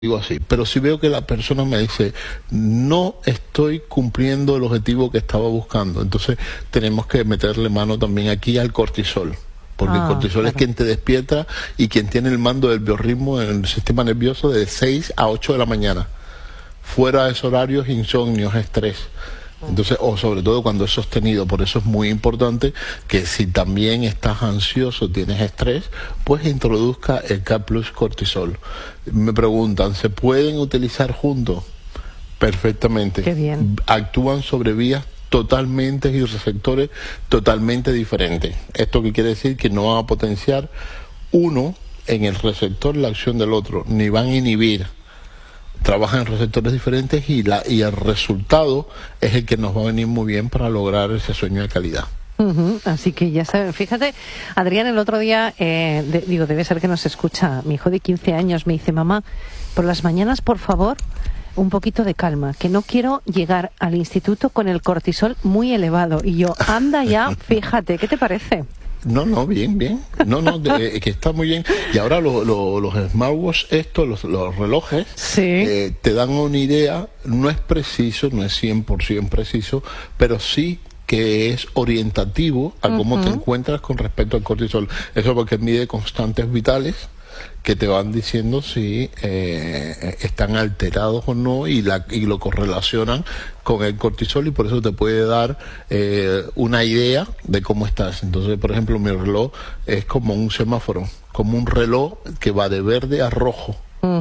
digo así, pero si veo que la persona me dice no estoy cumpliendo el objetivo que estaba buscando, entonces tenemos que meterle mano también aquí al cortisol, porque el cortisol es quien te despierta y quien tiene el mando del biorritmo en el sistema nervioso de 6 a 8 de la mañana. Fuera de esos horarios, insomnios, estrés. Entonces, o sobre todo cuando es sostenido. Por eso es muy importante que si también estás ansioso, tienes estrés, pues introduzca el K Plus cortisol. Me preguntan, ¿se pueden utilizar juntos? Perfectamente. Qué bien. Actúan sobre vías totalmente y receptores totalmente diferentes. ¿Esto qué quiere decir? Que no van a potenciar uno en el receptor la acción del otro, ni van a inhibir. Trabajan en receptores diferentes y el resultado es el que nos va a venir muy bien para lograr ese sueño de calidad. Así que ya saben, fíjate, Adrián, el otro día, debe ser que nos escucha, mi hijo de 15 años me dice, mamá, por las mañanas, por favor, un poquito de calma, que no quiero llegar al instituto con el cortisol muy elevado. Y yo, anda ya, fíjate, ¿qué te parece? No, bien. Que está muy bien. Y ahora los smartwatch, los relojes, sí, te dan una idea, no es preciso, no es 100% preciso, pero sí que es orientativo a cómo te encuentras con respecto al cortisol. Eso porque mide constantes vitales que te van diciendo si están alterados o no y lo correlacionan con el cortisol y por eso te puede dar una idea de cómo estás. Entonces, por ejemplo, mi reloj es como un semáforo, como un reloj que va de verde a rojo.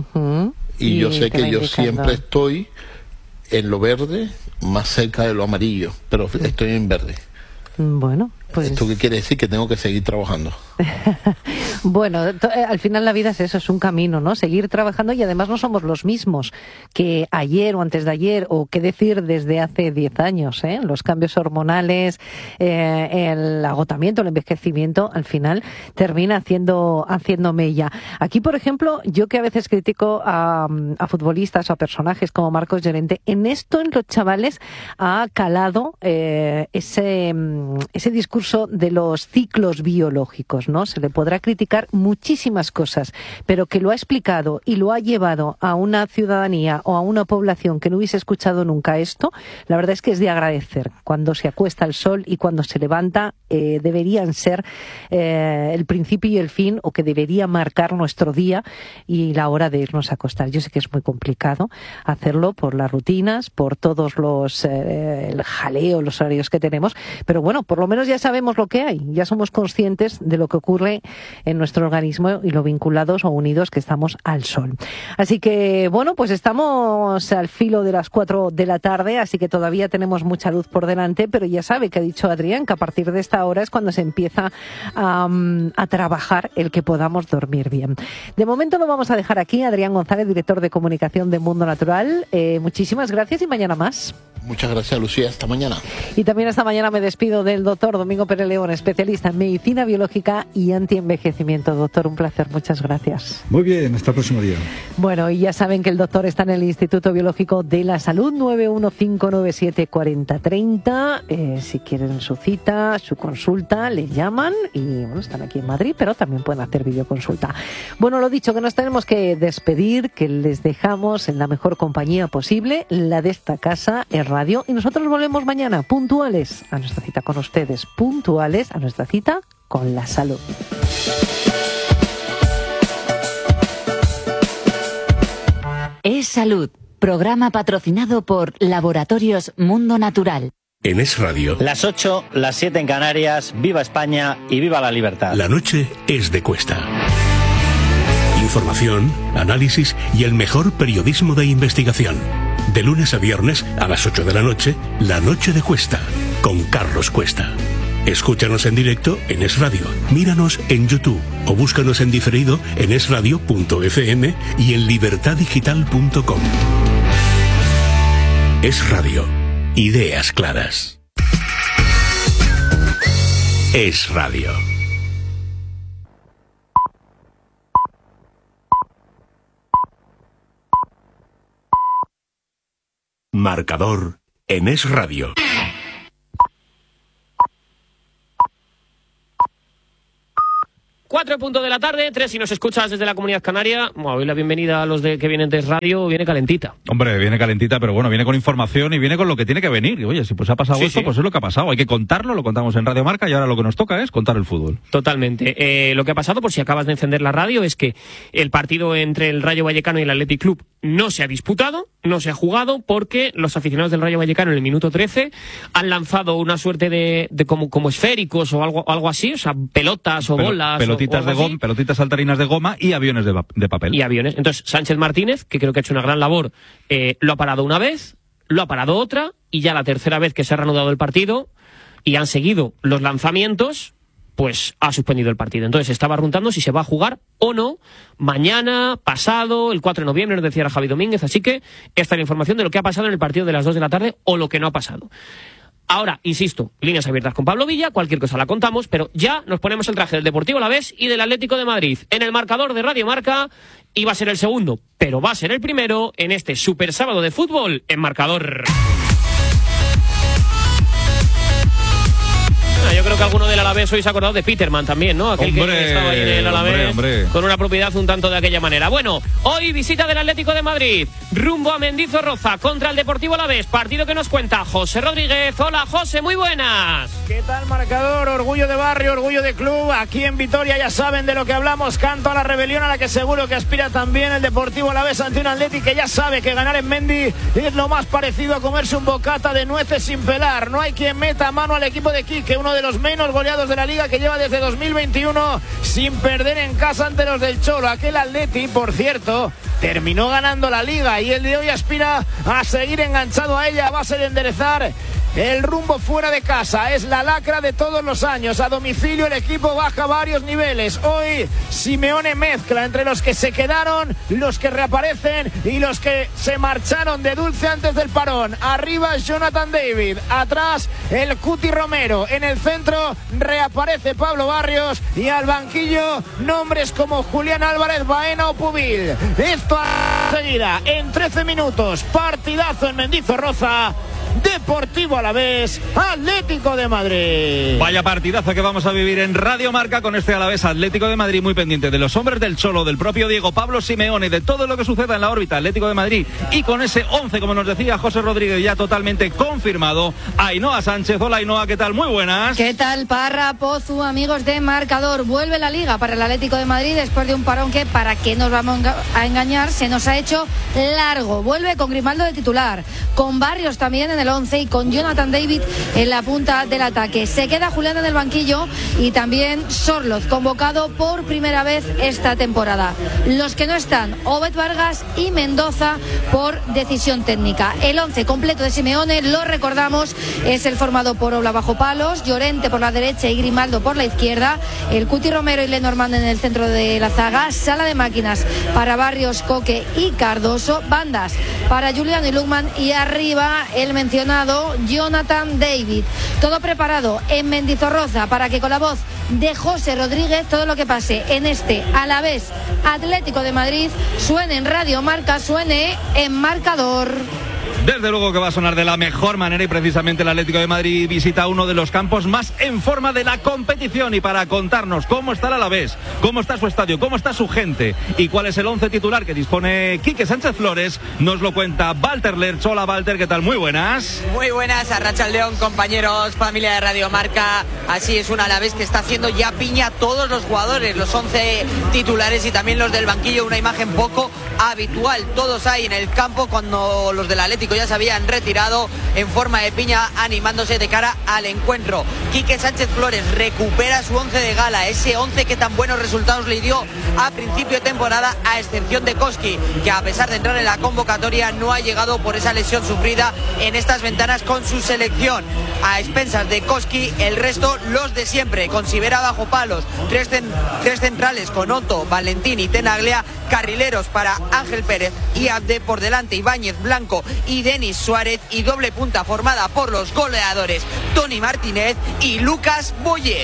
Y yo sé que yo siempre estoy en lo verde, más cerca de lo amarillo, pero estoy en verde. Bueno, pues... ¿Esto qué quiere decir? Que tengo que seguir trabajando. Bueno, al final la vida es eso, es un camino, ¿no? Seguir trabajando y además no somos los mismos que ayer o antes de ayer o qué decir desde hace 10 años, ¿eh? Los cambios hormonales, el agotamiento, el envejecimiento, al final termina haciendo mella. Aquí, por ejemplo, yo que a veces critico a futbolistas o a personajes como Marcos Llorente, en esto en los chavales ha calado ese discurso de los ciclos biológicos, ¿no? Se le podrá criticar muchísimas cosas, pero que lo ha explicado y lo ha llevado a una ciudadanía o a una población que no hubiese escuchado nunca esto, la verdad es que es de agradecer. Cuando se acuesta el sol y cuando se levanta deberían ser el principio y el fin, o que debería marcar nuestro día y la hora de irnos a acostar. Yo sé que es muy complicado hacerlo por las rutinas, por todos el jaleo, los horarios que tenemos, pero bueno, por lo menos ya sabemos lo que hay, ya somos conscientes de lo que ocurre en nuestro organismo y lo vinculados o unidos que estamos al sol. Así que, bueno, pues estamos al filo de las 4 de la tarde, así que todavía tenemos mucha luz por delante, pero ya sabe que ha dicho Adrián que a partir de esta hora es cuando se empieza a trabajar el que podamos dormir bien. De momento lo vamos a dejar aquí. Adrián González, director de comunicación de Mundo Natural. Muchísimas gracias y mañana más. Muchas gracias, Lucía. Hasta mañana. Y también esta mañana me despido del doctor Domingo Pérez León, especialista en medicina biológica y antienvejecimiento. Doctor, un placer. Muchas gracias. Muy bien, hasta el próximo día. Bueno, y ya saben que el doctor está en el Instituto Biológico de la Salud, 915974030. Si quieren su cita, su consulta, le llaman y bueno, están aquí en Madrid, pero también pueden hacer videoconsulta. Bueno, lo dicho, que nos tenemos que despedir, que les dejamos en la mejor compañía posible, la de esta casa, en radio, y nosotros volvemos mañana puntuales a nuestra cita con ustedes, puntuales a nuestra cita con la salud. Es Salud, programa patrocinado por Laboratorios Mundo Natural. En Es Radio. Las 8, las 7 en Canarias, viva España y viva la libertad. La noche es de Cuesta. Información, análisis y el mejor periodismo de investigación. De lunes a viernes a las 8 de la noche, La Noche de Cuesta, con Carlos Cuesta. Escúchanos en directo en Es Radio, míranos en YouTube o búscanos en diferido en esradio.fm y en libertaddigital.com. Es Radio, ideas claras. Es Radio. Marcador en Es Radio. 4 punto de la tarde, 3 si nos escuchas desde la Comunidad Canaria. Bueno, hoy la bienvenida a los que vienen de radio viene calentita. Hombre, viene calentita, pero bueno, viene con información y viene con lo que tiene que venir. Y oye, si pues ha pasado esto, pues es lo que ha pasado. Hay que contarlo, lo contamos en Radio Marca y ahora lo que nos toca es contar el fútbol. Totalmente. Lo que ha pasado, por si acabas de encender la radio, es que el partido entre el Rayo Vallecano y el Athletic Club no se ha disputado, no se ha jugado, porque los aficionados del Rayo Vallecano en el minuto 13 han lanzado una suerte de como esféricos o algo así, o sea, pelotas o bolas. Pelotitas de goma, pelotitas saltarinas de goma y aviones de papel. Y aviones. Entonces, Sánchez Martínez, que creo que ha hecho una gran labor, lo ha parado una vez, lo ha parado otra, y ya la tercera vez que se ha reanudado el partido y han seguido los lanzamientos, pues ha suspendido el partido. Entonces se estaba preguntando si se va a jugar o no mañana, pasado, el 4 de noviembre, nos decía Javi Domínguez. Así que esta es la información de lo que ha pasado en el partido de las 2 de la tarde o lo que no ha pasado. Ahora, insisto, líneas abiertas con Pablo Villa, cualquier cosa la contamos, pero ya nos ponemos el traje del Deportivo Alavés y del Atlético de Madrid en el marcador de Radio Marca, y va a ser el segundo, pero va a ser el primero en este super sábado de fútbol en Marcador. Yo creo que alguno del Alavés hoy se ha acordado de Peterman también, ¿no? Aquel que estaba ahí en el Alavés con una propiedad un tanto de aquella manera. Bueno, hoy visita del Atlético de Madrid rumbo a Mendizorroza contra el Deportivo Alavés. Partido que nos cuenta José Rodríguez. Hola, José, muy buenas. ¿Qué tal, marcador? Orgullo de barrio, orgullo de club. Aquí en Vitoria ya saben de lo que hablamos. Canto a la rebelión a la que seguro que aspira también el Deportivo Alavés ante un Atlético que ya sabe que ganar en Mendy es lo más parecido a comerse un bocata de nueces sin pelar. No hay quien meta mano al equipo de Quique, uno de los menos goleados de la liga, que lleva desde 2021 sin perder en casa ante los del Cholo. Aquel Atleti, por cierto, terminó ganando la liga y el de hoy aspira a seguir enganchado a ella a base de enderezar el rumbo fuera de casa. Es la lacra de todos los años. A domicilio el equipo baja varios niveles. Hoy Simeone mezcla entre los que se quedaron, los que reaparecen y los que se marcharon de dulce antes del parón. Arriba Jonathan David, atrás el Cuti Romero, en el centro reaparece Pablo Barrios y al banquillo nombres como Julián Álvarez, Baena o Pubil. Esto a seguida en 13 minutos. Partidazo en Mendizorroza. Deportivo Alavés, Atlético de Madrid. Vaya partidazo que vamos a vivir en Radio Marca con este Alavés Atlético de Madrid, muy pendiente de los hombres del Cholo, del propio Diego Pablo Simeone, de todo lo que suceda en la órbita Atlético de Madrid, y con ese 11, como nos decía José Rodríguez, ya totalmente confirmado. Ainhoa Sánchez. Hola, Ainhoa, ¿qué tal? Muy buenas. ¿Qué tal, Parra, Pozu, amigos de Marcador? Vuelve la Liga para el Atlético de Madrid después de un parón que, para qué nos vamos a engañar, se nos ha hecho largo. Vuelve con Grimaldo de titular, con Barrios también en el 11 y con Jonathan David en la punta del ataque. Se queda Julián en el banquillo y también Sorloz, convocado por primera vez esta temporada. Los que no están, Obed Vargas y Mendoza, por decisión técnica. El 11 completo de Simeone, lo recordamos, es el formado por Obla bajo palos, Llorente por la derecha y Grimaldo por la izquierda, el Cuti Romero y Lenormand en el centro de la zaga, sala de máquinas para Barrios, Coque y Cardoso, bandas para Julián y Lukman, y arriba el mencionado Jonathan David. Todo preparado en Mendizorroza para que con la voz de José Rodríguez todo lo que pase en este Alavés Atlético de Madrid suene en Radio Marca, suene en Marcador. Desde luego que va a sonar de la mejor manera, y precisamente el Atlético de Madrid visita uno de los campos más en forma de la competición, y para contarnos cómo está el Alavés, cómo está su estadio, cómo está su gente y cuál es el 11 titular que dispone Quique Sánchez Flores, nos lo cuenta Walter Lerch. Hola, Walter, ¿qué tal? Muy buenas. Muy buenas, Arratsaldeon, compañeros, familia de Radio Marca. Así es, un Alavés que está haciendo ya piña a todos los jugadores, los 11 titulares y también los del banquillo, una imagen poco habitual. Todos ahí en el campo cuando los del Atlético ya se habían retirado, en forma de piña, animándose de cara al encuentro. Quique Sánchez Flores recupera su 11 de gala, ese 11 que tan buenos resultados le dio a principio de temporada, a excepción de Koski, que a pesar de entrar en la convocatoria no ha llegado por esa lesión sufrida en estas ventanas con su selección. A expensas de Koski, el resto los de siempre, con Sivera bajo palos, tres centrales con Otto, Valentín y Tenaglia, carrileros para Ángel Pérez y Abde, por delante Ibáñez, Blanco y Denis Suárez, y doble punta formada por los goleadores Tony Martínez y Lucas Boyet.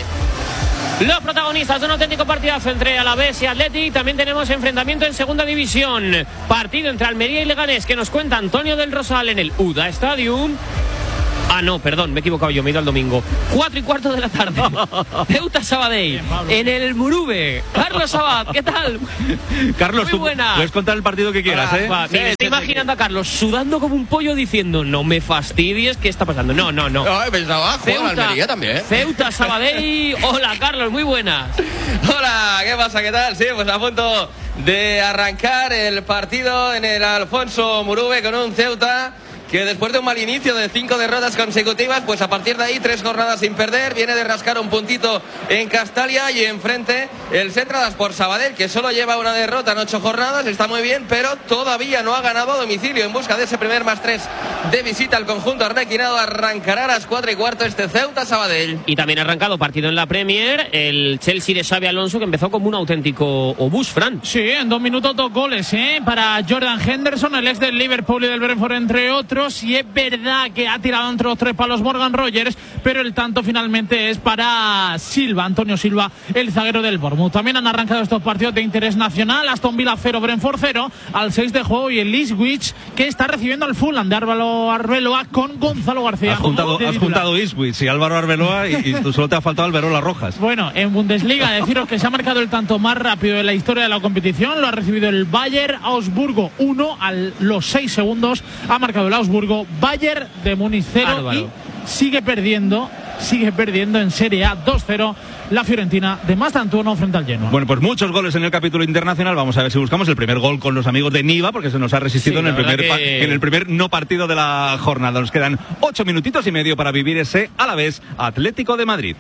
Los protagonistas de un auténtico partidazo entre Alavés y Athletic. También tenemos enfrentamiento en segunda división, partido entre Almería y Leganés, que nos cuenta Antonio del Rosal en el UDA Stadium. Ah, no, perdón, me he equivocado yo, me he ido al domingo. 4:15 de la tarde. Ceuta Sabadell, en el Muruve. Carlos Sabat, ¿qué tal? Carlos, muy buena. Puedes contar el partido que quieras, ¿eh? Va, me estoy imaginando a Carlos sudando como un pollo diciendo, no me fastidies, ¿qué está pasando? No. Pensaba, juega Almería también. Ceuta Sabadell. Hola, Carlos, muy buenas. Hola, ¿qué pasa? ¿Qué tal? Sí, pues a punto de arrancar el partido en el Alfonso Muruve con un Ceuta que después de un mal inicio de 5 derrotas consecutivas, pues a partir de ahí 3 jornadas sin perder, viene de rascar un puntito en Castalia y enfrente el Centradas por Sabadell, que solo lleva una derrota en 8 jornadas, está muy bien, pero todavía no ha ganado a domicilio. En busca de ese primer +3 de visita al conjunto arlequinado, arrancará a las 4:15 este Ceuta Sabadell. Y también ha arrancado partido en la Premier, el Chelsea de Xabi Alonso, que empezó como un auténtico obús, Fran. Sí, en 2 minutos 2 goles, para Jordan Henderson, el ex del Liverpool y del Brentford, entre otros. Y es verdad que ha tirado entre los 3 palos Morgan Rogers, pero el tanto finalmente es para Silva, Antonio Silva, el zaguero del Bournemouth. También han arrancado estos partidos de interés nacional. Aston Villa 0, Brentford 0, al 6 de juego, y el Ipswich, que está recibiendo al Fulham de Álvaro Arbeloa con Gonzalo García. Has juntado Ipswich y Álvaro Arbeloa y tú solo te ha faltado Alberola Rojas. Bueno, en Bundesliga, deciros que se ha marcado el tanto más rápido de la historia de la competición. Lo ha recibido el Bayer Augsburgo 1, a los 6 segundos ha marcado el Augsburgo. Bayern de Múnich 0 y sigue perdiendo en Serie A 2-0 la Fiorentina de Mastantuono frente al Genoa. Bueno, pues muchos goles en el capítulo internacional. Vamos a ver si buscamos el primer gol con los amigos de Niva, porque se nos ha resistido en el primer no partido de la jornada. Nos quedan 8 minutitos y medio para vivir ese Alavés Atlético de Madrid.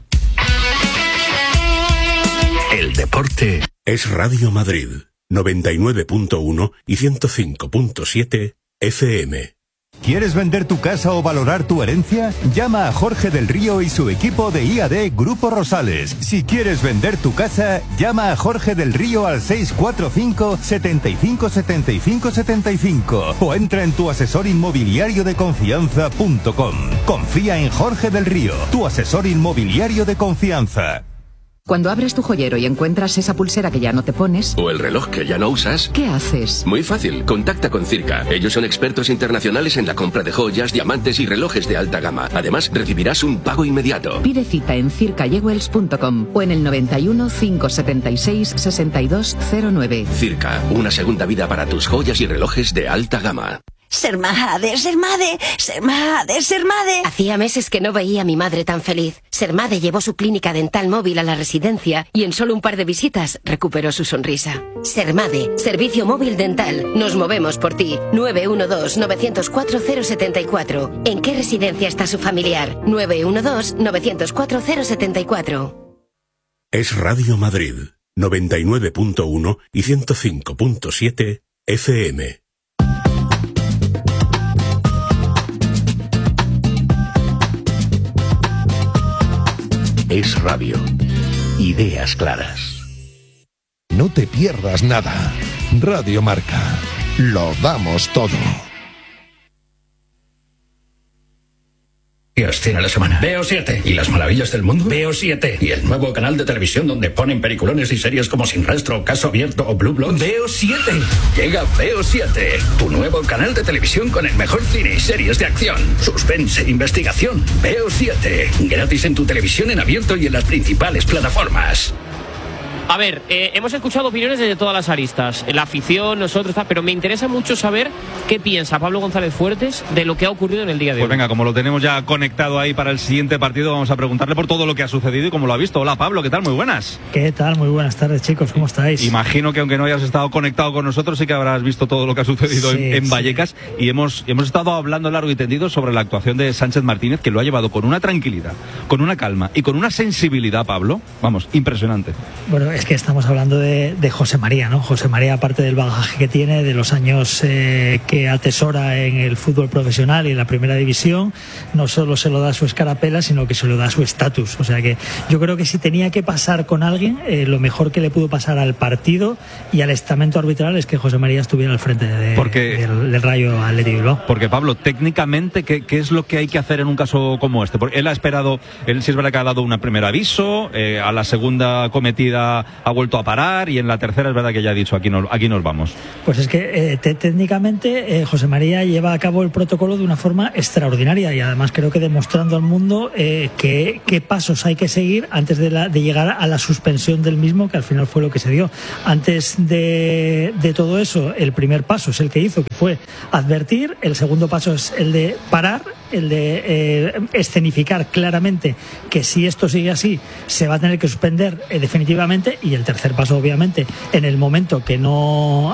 El deporte es Radio Madrid, 99.1 y 105.7 FM. ¿Quieres vender tu casa o valorar tu herencia? Llama a Jorge del Río y su equipo de IAD Grupo Rosales. Si quieres vender tu casa, llama a Jorge del Río al 645 75 75 75 o entra en tuasesorinmobiliariodeconfianza.com. Confía en Jorge del Río, tu asesor inmobiliario de confianza. Cuando abres tu joyero y encuentras esa pulsera que ya no te pones, o el reloj que ya no usas, ¿qué haces? Muy fácil, contacta con Circa. Ellos son expertos internacionales en la compra de joyas, diamantes y relojes de alta gama. Además, recibirás un pago inmediato. Pide cita en circajewels.com o en el 91 576 6209. Circa, una segunda vida para tus joyas y relojes de alta gama. Sermade. Hacía meses que no veía a mi madre tan feliz. Sermade llevó su clínica dental móvil a la residencia y en solo un par de visitas recuperó su sonrisa. Sermade, servicio móvil dental. Nos movemos por ti. 912-904-074. ¿En qué residencia está su familiar? 912-904-074. Es Radio Madrid, 99.1 y 105.7 FM. Es radio. Ideas claras. No te pierdas nada. Radio Marca. Lo damos todo. Tiene la semana. Veo 7. ¿Y las maravillas del mundo? Veo 7. ¿Y el nuevo canal de televisión donde ponen peliculones y series como Sin Rastro, Caso Abierto o Blue Bloods? Veo 7. Llega Veo 7. Tu nuevo canal de televisión con el mejor cine y series de acción, suspense, investigación. Veo 7. Gratis en tu televisión en abierto y en las principales plataformas. A ver, hemos escuchado opiniones desde todas las aristas, la afición, nosotros, pero me interesa mucho saber qué piensa Pablo González Fuertes de lo que ha ocurrido en el día de hoy. Pues venga, como lo tenemos ya conectado ahí para el siguiente partido, vamos a preguntarle por todo lo que ha sucedido y cómo lo ha visto. Hola Pablo, ¿qué tal? Muy buenas. ¿Qué tal? Muy buenas tardes, chicos, ¿cómo estáis? Imagino que aunque no hayas estado conectado con nosotros, sí que habrás visto todo lo que ha sucedido en Vallecas, y hemos estado hablando largo y tendido sobre la actuación de Sánchez Martínez, que lo ha llevado con una tranquilidad, con una calma y con una sensibilidad, Pablo, vamos, impresionante. Bueno, es que estamos hablando de José María, ¿no? José María, aparte del bagaje que tiene, de los años que atesora en el fútbol profesional y en la primera división, no solo se lo da su escarapela, sino que se lo da su estatus. O sea que yo creo que si tenía que pasar con alguien, lo mejor que le pudo pasar al partido y al estamento arbitral es que José María estuviera al frente del Rayo Athletic Bilbao. Porque Pablo, técnicamente, ¿qué es lo que hay que hacer en un caso como este? Porque él ha esperado, él sí es verdad que ha dado un primer aviso, a la segunda cometida ha vuelto a parar, y en la tercera es verdad que ya ha dicho aquí nos vamos. Pues es que técnicamente José María lleva a cabo el protocolo de una forma extraordinaria, y además creo que demostrando al mundo qué pasos hay que seguir antes de llegar a la suspensión del mismo, que al final fue lo que se dio. Antes de todo eso, el primer paso es el que hizo, que fue advertir. El segundo paso es el de parar, el de escenificar claramente que si esto sigue así se va a tener que suspender definitivamente. Y el tercer paso, obviamente, en el momento que no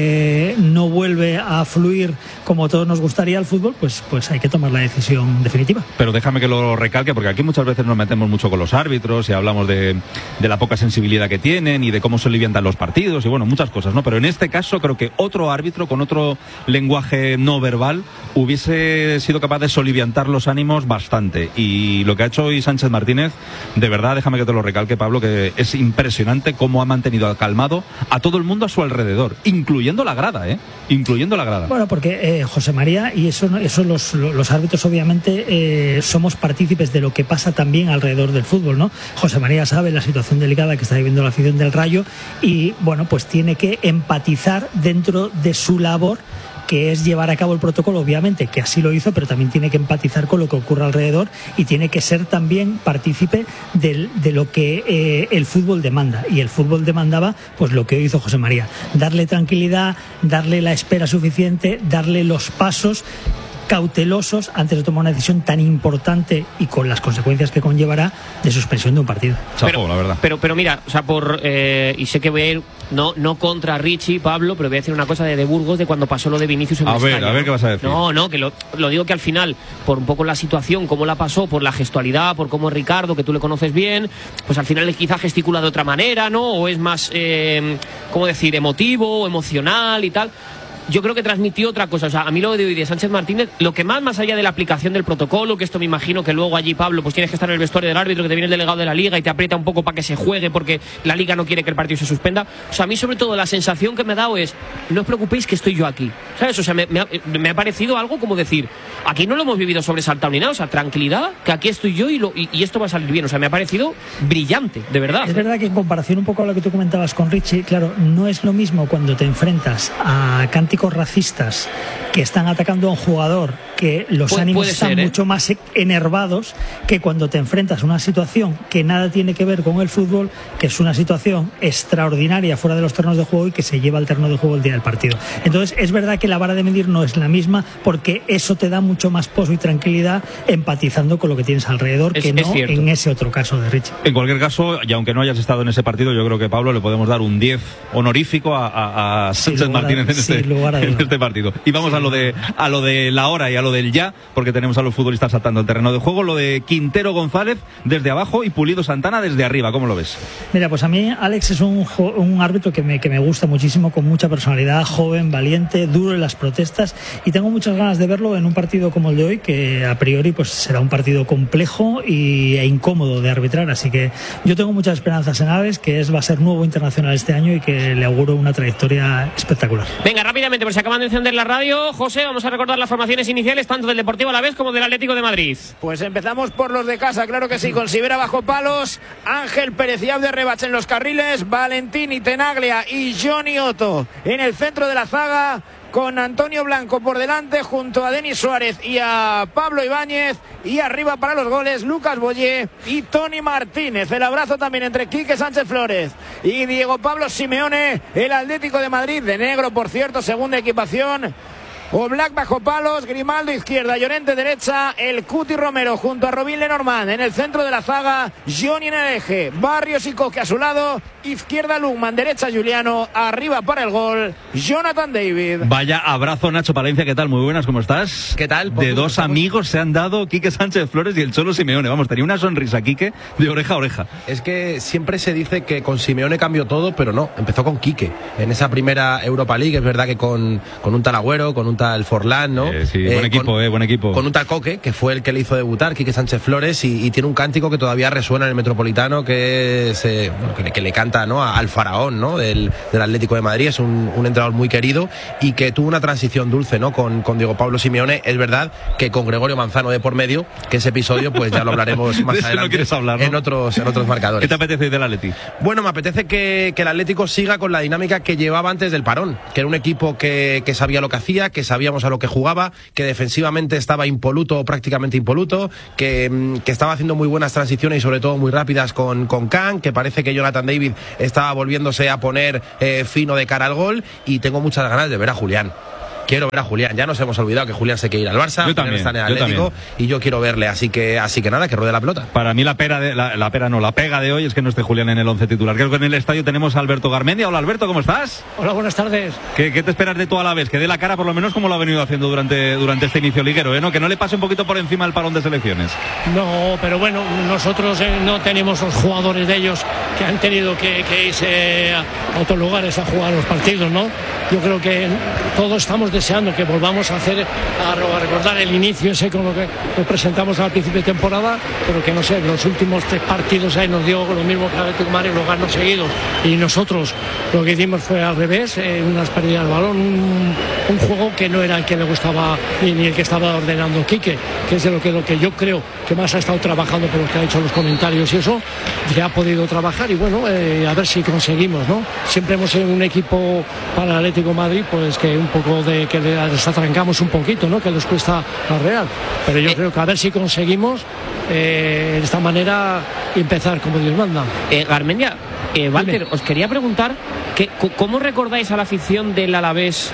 vuelve a fluir como todos nos gustaría el fútbol, pues hay que tomar la decisión definitiva. Pero déjame que lo recalque, porque aquí muchas veces nos metemos mucho con los árbitros y hablamos de la poca sensibilidad que tienen y de cómo se aliviantan los partidos y bueno, muchas cosas, ¿no? Pero en este caso creo que otro árbitro con otro lenguaje no verbal hubiese sido capaz de soliviantar los ánimos bastante, y lo que ha hecho hoy Sánchez Martínez, de verdad, déjame que te lo recalque, Pablo, que es impresionante cómo ha mantenido calmado a todo el mundo a su alrededor, incluyendo la grada, incluyendo la grada. Bueno, porque José María, y eso los árbitros obviamente somos partícipes de lo que pasa también alrededor del fútbol, ¿no? José María sabe la situación delicada que está viviendo la afición del Rayo, y bueno, pues tiene que empatizar dentro de su labor, que es llevar a cabo el protocolo, obviamente, que así lo hizo, pero también tiene que empatizar con lo que ocurre alrededor y tiene que ser también partícipe de lo que el fútbol demanda. Y el fútbol demandaba pues lo que hoy hizo José María: darle tranquilidad, darle la espera suficiente, darle los pasos cautelosos antes de tomar una decisión tan importante y con las consecuencias que conllevará de suspensión de un partido. Pero, la verdad. Pero mira, o sea, y sé que voy a ir no contra Richie, Pablo, pero voy a decir una cosa de Burgos, de cuando pasó lo de Vinicius en el estadio. A ver qué vas a decir. No, que lo digo, que al final, por un poco la situación, cómo la pasó, por la gestualidad, por cómo es Ricardo, que tú le conoces bien, pues al final quizá gesticula de otra manera, ¿no? O es más, ¿cómo decir?, emotivo, emocional y tal. Yo creo que transmitió otra cosa. O sea, a mí lo de hoy de Sánchez Martínez, lo que más allá de la aplicación del protocolo, que esto me imagino que luego allí, Pablo, pues tienes que estar en el vestuario del árbitro, que te viene el delegado de la Liga y te aprieta un poco para que se juegue porque la Liga no quiere que el partido se suspenda. O sea, a mí sobre todo la sensación que me ha dado es: no os preocupéis que estoy yo aquí, ¿sabes? O sea, me ha parecido algo como decir, aquí no lo hemos vivido sobresaltado ni nada. O sea, tranquilidad, que aquí estoy yo y esto va a salir bien. O sea, me ha parecido brillante, de verdad. Es verdad que en comparación un poco a lo que tú comentabas con Richie, claro, no es lo mismo cuando te enfrentas a cánticos racistas que están atacando a un jugador, que los ánimos están mucho más enervados, que cuando te enfrentas a una situación que nada tiene que ver con el fútbol, que es una situación extraordinaria fuera de los terrenos de juego y que se lleva al terreno de juego el día del partido. Entonces es verdad que la vara de medir no es la misma, porque eso te da mucho más pozo y tranquilidad empatizando con lo que tienes alrededor, que no en ese otro caso de Richie. En cualquier caso, y aunque no hayas estado en ese partido, yo creo que, Pablo, le podemos dar un 10 honorífico a Sánchez Martínez en este partido. Y vamos a lo de la hora y a lo del ya, porque tenemos a los futbolistas saltando el terreno de juego. Lo de Quintero González desde abajo y Pulido Santana desde arriba, ¿cómo lo ves? Mira, pues a mí Alex es un árbitro que me gusta muchísimo, con mucha personalidad, joven, valiente, duro en las protestas, y tengo muchas ganas de verlo en un partido como el de hoy, que a priori pues será un partido complejo e incómodo de arbitrar. Así que yo tengo muchas esperanzas en Alex, que va a ser nuevo internacional este año y que le auguro una trayectoria espectacular. Venga, rápidamente, pues se acaban de encender la radio. José, vamos a recordar las formaciones iniciales tanto del Deportivo Alavés como del Atlético de Madrid. Pues empezamos por los de casa, claro que sí, con Sivera bajo palos, Ángel Pérez y Abde Rebache en los carriles, Valentín y Tenaglia y Johnny Otto en el centro de la zaga, con Antonio Blanco por delante junto a Denis Suárez y a Pablo Ibáñez, y arriba para los goles Lucas Boyé y Tony Martínez. El abrazo también entre Quique Sánchez Flores y Diego Pablo Simeone, el Atlético de Madrid, de negro por cierto, segunda equipación. Oblak bajo palos, Grimaldo izquierda, Llorente derecha, el Cuti Romero junto a Robin Lenormand en el centro de la zaga, Johnny en el eje, Barrios y Coque a su lado, izquierda Lugman, derecha Juliano, arriba para el gol Jonathan David. Vaya abrazo, Nacho Palencia, ¿qué tal? Muy buenas, ¿cómo estás? ¿Qué tal? De dos amigos se han dado Quique Sánchez Flores y el Cholo Simeone. Vamos, tenía una sonrisa Quique de oreja a oreja. Es que siempre se dice que con Simeone cambió todo, pero no, empezó con Quique. En esa primera Europa League, es verdad que con un tal Agüero, con un tal Forlán, ¿no? Sí, buen equipo, buen equipo. Con un tal Coque, que fue el que le hizo debutar, Quique Sánchez Flores, y tiene un cántico que todavía resuena en el Metropolitano, que es que le canta, ¿no?, al faraón, ¿no?, del Atlético de Madrid. Es un entrenador muy querido y que tuvo una transición dulce, ¿no?, con Diego Pablo Simeone. Es verdad que con Gregorio Manzano de por medio, que ese episodio pues ya lo hablaremos más adelante, no quieres hablar, ¿no?, en otros marcadores. ¿Qué te apetece del Atleti? Bueno, me apetece que el Atlético siga con la dinámica que llevaba antes del parón, que era un equipo que sabía lo que hacía, que sabíamos a lo que jugaba, que defensivamente estaba impoluto o prácticamente impoluto, que estaba haciendo muy buenas transiciones y sobre todo muy rápidas con Can, que parece que Jonathan David estaba volviéndose a poner fino de cara al gol, y tengo muchas ganas de ver a Julián. Quiero ver a Julián, ya nos hemos olvidado que Julián se quiere ir al Barça, yo también, está en el Atlético, y yo quiero verle, así que nada, que ruede la pelota. Para mí la pega de hoy es que no esté Julián en el 11 titular. Creo que en el estadio tenemos a Alberto Garmendia. Hola Alberto, ¿cómo estás? Hola, buenas tardes. ¿Qué te esperas de todo a la vez? Que dé la cara por lo menos como lo ha venido haciendo durante este inicio liguero, ¿no? Que no le pase un poquito por encima el parón de selecciones. No, pero bueno, nosotros no tenemos los jugadores de ellos que han tenido que irse a otros lugares a jugar los partidos, ¿no? Yo creo que todos estamos deseando que volvamos a recordar el inicio ese con lo que nos presentamos al principio de temporada, pero que no sé, los últimos 3 partidos ahí nos dio lo mismo que al Atlético de Madrid, los ganos seguidos, y nosotros lo que hicimos fue al revés, unas pérdidas de balón, un juego que no era el que le gustaba ni el que estaba ordenando Quique, que es de lo que yo creo que más ha estado trabajando, por lo que ha hecho los comentarios y eso, que ha podido trabajar, y bueno, a ver si conseguimos, ¿no? Siempre hemos sido un equipo para el Atlético de Madrid, pues que un poco que les atrancamos un poquito, ¿no?, que les cuesta la Real, pero yo creo que a ver si conseguimos de esta manera empezar como Dios manda. Garmendia, Walter, os quería preguntar ¿cómo recordáis a la afición del Alavés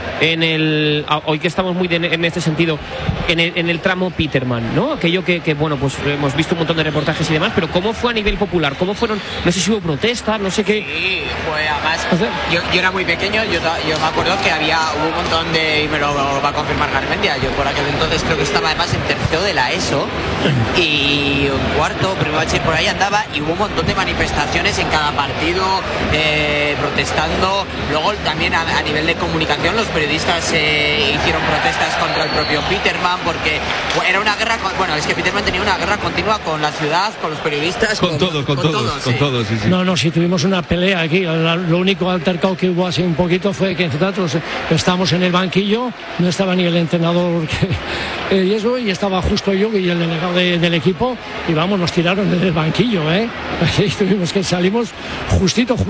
hoy que estamos muy en este sentido, en el tramo Peterman, ¿no? Aquello que bueno, pues hemos visto un montón de reportajes y demás, pero ¿cómo fue a nivel popular? ¿Cómo fueron? No sé si hubo protestas, no sé qué. Sí, fue además, yo era muy pequeño, yo me acuerdo que hubo un montón y me lo va a confirmar Garmendia, yo por aquel entonces creo que estaba además en tercero de la ESO y en cuarto, primer bachiller por ahí andaba, y hubo un montón de manifestaciones en cada partido, protestando. Luego también a nivel de comunicación los periodistas hicieron protestas contra el propio Peterman, porque era una guerra, es que Peterman tenía una guerra continua con la ciudad, con los periodistas, con todos, sí. No, si tuvimos una pelea aquí, lo único altercado que hubo así un poquito fue que nosotros estábamos en el banquillo, no estaba ni el entrenador y estaba justo yo y el delegado del equipo, y vamos, nos tiraron desde el banquillo, y tuvimos que salimos justito, o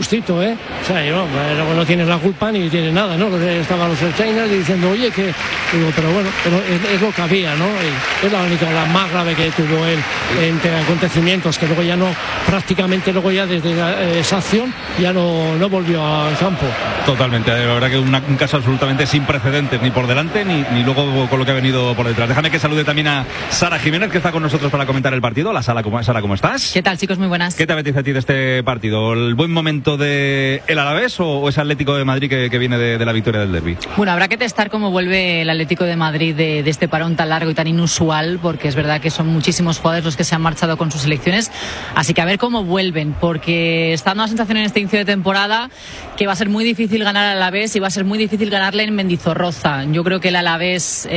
sea, luego no tienes la culpa ni tienes nada, ¿no? Estaban los trainers diciendo, oye, pero bueno, es lo que había, ¿no? Y es la más grave que tuvo él entre acontecimientos, que luego ya no, prácticamente luego ya desde esa acción ya no volvió al campo. Totalmente, la verdad que un caso absolutamente sin precedentes, ni por delante ni luego con lo que ha venido por detrás. Déjame que salude también a Sara Jiménez, que está con nosotros para comentar el partido. Hola Sara, ¿cómo estás? ¿Qué tal, chicos? Muy buenas. ¿Qué te apetece a ti de este partido? ¿El buen momento de el Alavés o ese Atlético de Madrid que viene de la victoria del derbi? Bueno, habrá que testar cómo vuelve el Atlético de Madrid de este parón tan largo y tan inusual, porque es verdad que son muchísimos jugadores los que se han marchado con sus selecciones, así que a ver cómo vuelven, porque está dando la sensación en este inicio de temporada que va a ser muy difícil ganar al Alavés y va a ser muy difícil ganarle en Mendizorroza. Yo creo que el Alavés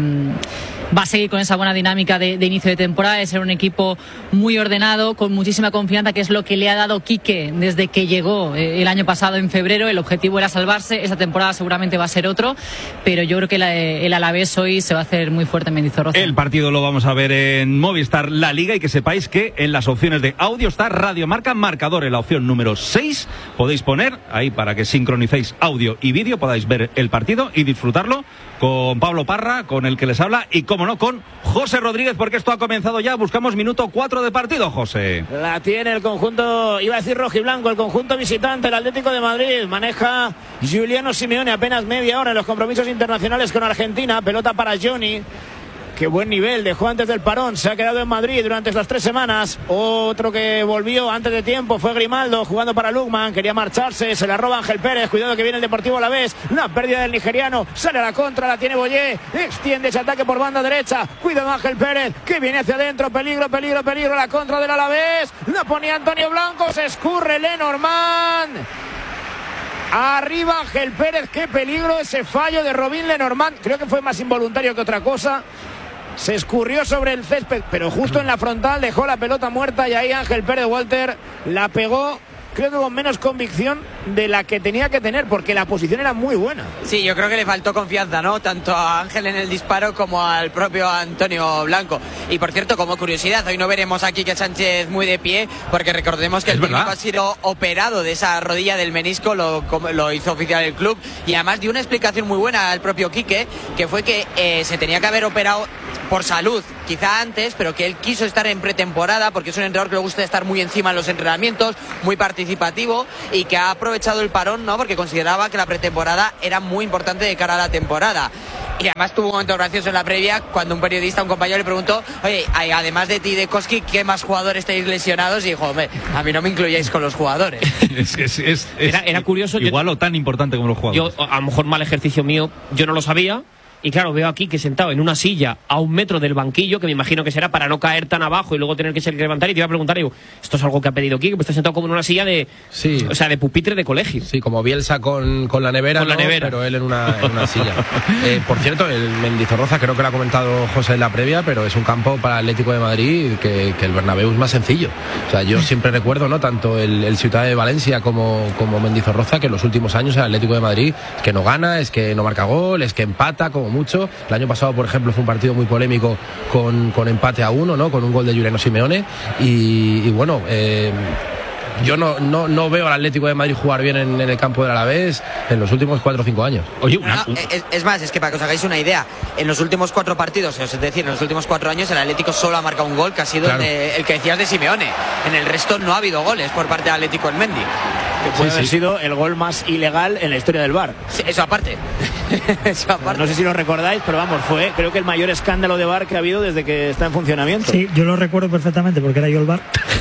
va a seguir con esa buena dinámica de inicio de temporada, de ser un equipo muy ordenado, con muchísima confianza, que es lo que le ha dado Quique desde que llegó el año pasado en febrero. El objetivo era salvarse, esta temporada seguramente va a ser otro, pero yo creo que el Alavés hoy se va a hacer muy fuerte en Mendizorroza. El partido lo vamos a ver en Movistar La Liga, y que sepáis que en las opciones de audio está Radio Marca Marcador, en la opción número 6 podéis poner ahí para que sincronicéis audio y vídeo, podáis ver el partido y disfrutarlo con Pablo Parra, con el que les habla, y como no, con José Rodríguez, porque esto ha comenzado ya. Buscamos minuto 4 de partido, José. La tiene el conjunto, iba a decir rojiblanco, el conjunto visitante, el Atlético de Madrid. Maneja Giuliano Simeone, apenas media hora en los compromisos internacionales con Argentina. Pelota para Johnny. Qué buen nivel dejó antes del parón, se ha quedado en Madrid durante estas 3 semanas. Otro que volvió antes de tiempo fue Grimaldo, jugando para Lukman, quería marcharse, se la roba Ángel Pérez, cuidado que viene el Deportivo Alavés, una pérdida del nigeriano, sale a la contra, la tiene Boyé, extiende ese ataque por banda derecha, cuidado Ángel Pérez, que viene hacia adentro, peligro, la contra del Alavés, la ponía Antonio Blanco, se escurre Lenormand. Arriba Ángel Pérez, qué peligro ese fallo de Robin Lenormand. Creo que fue más involuntario que otra cosa. Se escurrió sobre el césped, pero justo en la frontal dejó la pelota muerta y ahí Ángel Pérez, Walter, la pegó, creo que con menos convicción de la que tenía que tener, porque la posición era muy buena. Sí, yo creo que le faltó confianza, ¿no? Tanto a Ángel en el disparo como al propio Antonio Blanco. Y por cierto, como curiosidad, hoy no veremos a Quique Sánchez muy de pie, porque recordemos que el técnico ha sido operado de esa rodilla del menisco, lo hizo oficial el club, y además dio una explicación muy buena al propio Quique, que fue que se tenía que haber operado por salud, quizá antes, pero que él quiso estar en pretemporada porque es un entrenador que le gusta estar muy encima en los entrenamientos, muy participativo, y que ha aprovechado el parón, ¿no? Porque consideraba que la pretemporada era muy importante de cara a la temporada. Y además tuvo un momento gracioso en la previa cuando un periodista, un compañero, le preguntó: oye, además de ti y de Koski, ¿qué más jugadores estáis lesionados? Y dijo: hombre, a mí no me incluyáis con los jugadores. Era curioso. Igual o tan importante como los jugadores. Yo, a lo mejor mal ejercicio mío, yo no lo sabía. Y claro, veo aquí que sentado en una silla a 1 metro del banquillo, que me imagino que será para no caer tan abajo y luego tener que ser levantar, y te iba a preguntar, digo, ¿esto es algo que ha pedido Quique? Pues está sentado como en una silla de, sí, o sea, de pupitre de colegio. Sí, como Bielsa con la nevera, con la nevera, pero él en una silla. Por cierto, el Mendizorroza, creo que lo ha comentado José en la previa, pero es un campo para el Atlético de Madrid que el Bernabéu es más sencillo. O sea, yo siempre recuerdo, ¿no?, tanto el Ciudad de Valencia como Mendizorroza, que en los últimos años el Atlético de Madrid es que no gana, es que no marca gol, es que empata como mucho. El año pasado, por ejemplo, fue un partido muy polémico con empate a 1, ¿no?, con un gol de Juliano Simeone, y bueno, yo no veo al Atlético de Madrid jugar bien en el campo del Alavés en los últimos 4 o 5 años. Oye, es más, es que para que os hagáis una idea, en los últimos 4 partidos, es decir, en los últimos 4 años, el Atlético solo ha marcado un gol, que ha sido el que decías de Simeone. En el resto no ha habido goles por parte del Atlético en Mendy. Que puede haber sido el gol más ilegal en la historia del VAR. Sí, eso aparte. No sé si lo recordáis, pero vamos, fue creo que el mayor escándalo de VAR que ha habido desde que está en funcionamiento. Sí, yo lo recuerdo perfectamente porque era yo el VAR.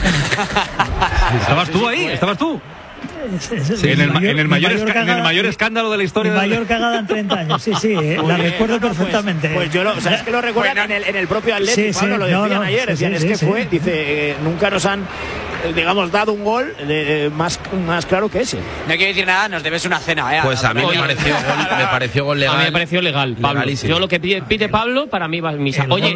¿Estabas tú ahí? ¿Estabas tú? Sí, en el mayor escándalo de la historia. Mi mayor cagada en 30 años, sí, la recuerdo perfectamente. Pues yo es que lo recuerdo en el propio Atlético, Pablo, lo decían ayer, decían, es que fue, dice, nunca nos han, digamos, dado un gol más claro que ese. No quiero decir nada, nos debes una cena. Pues a mí me pareció gol legal. A mí me pareció legal, Pablo. Yo lo que pide Pablo, para mí va a misa. Oye,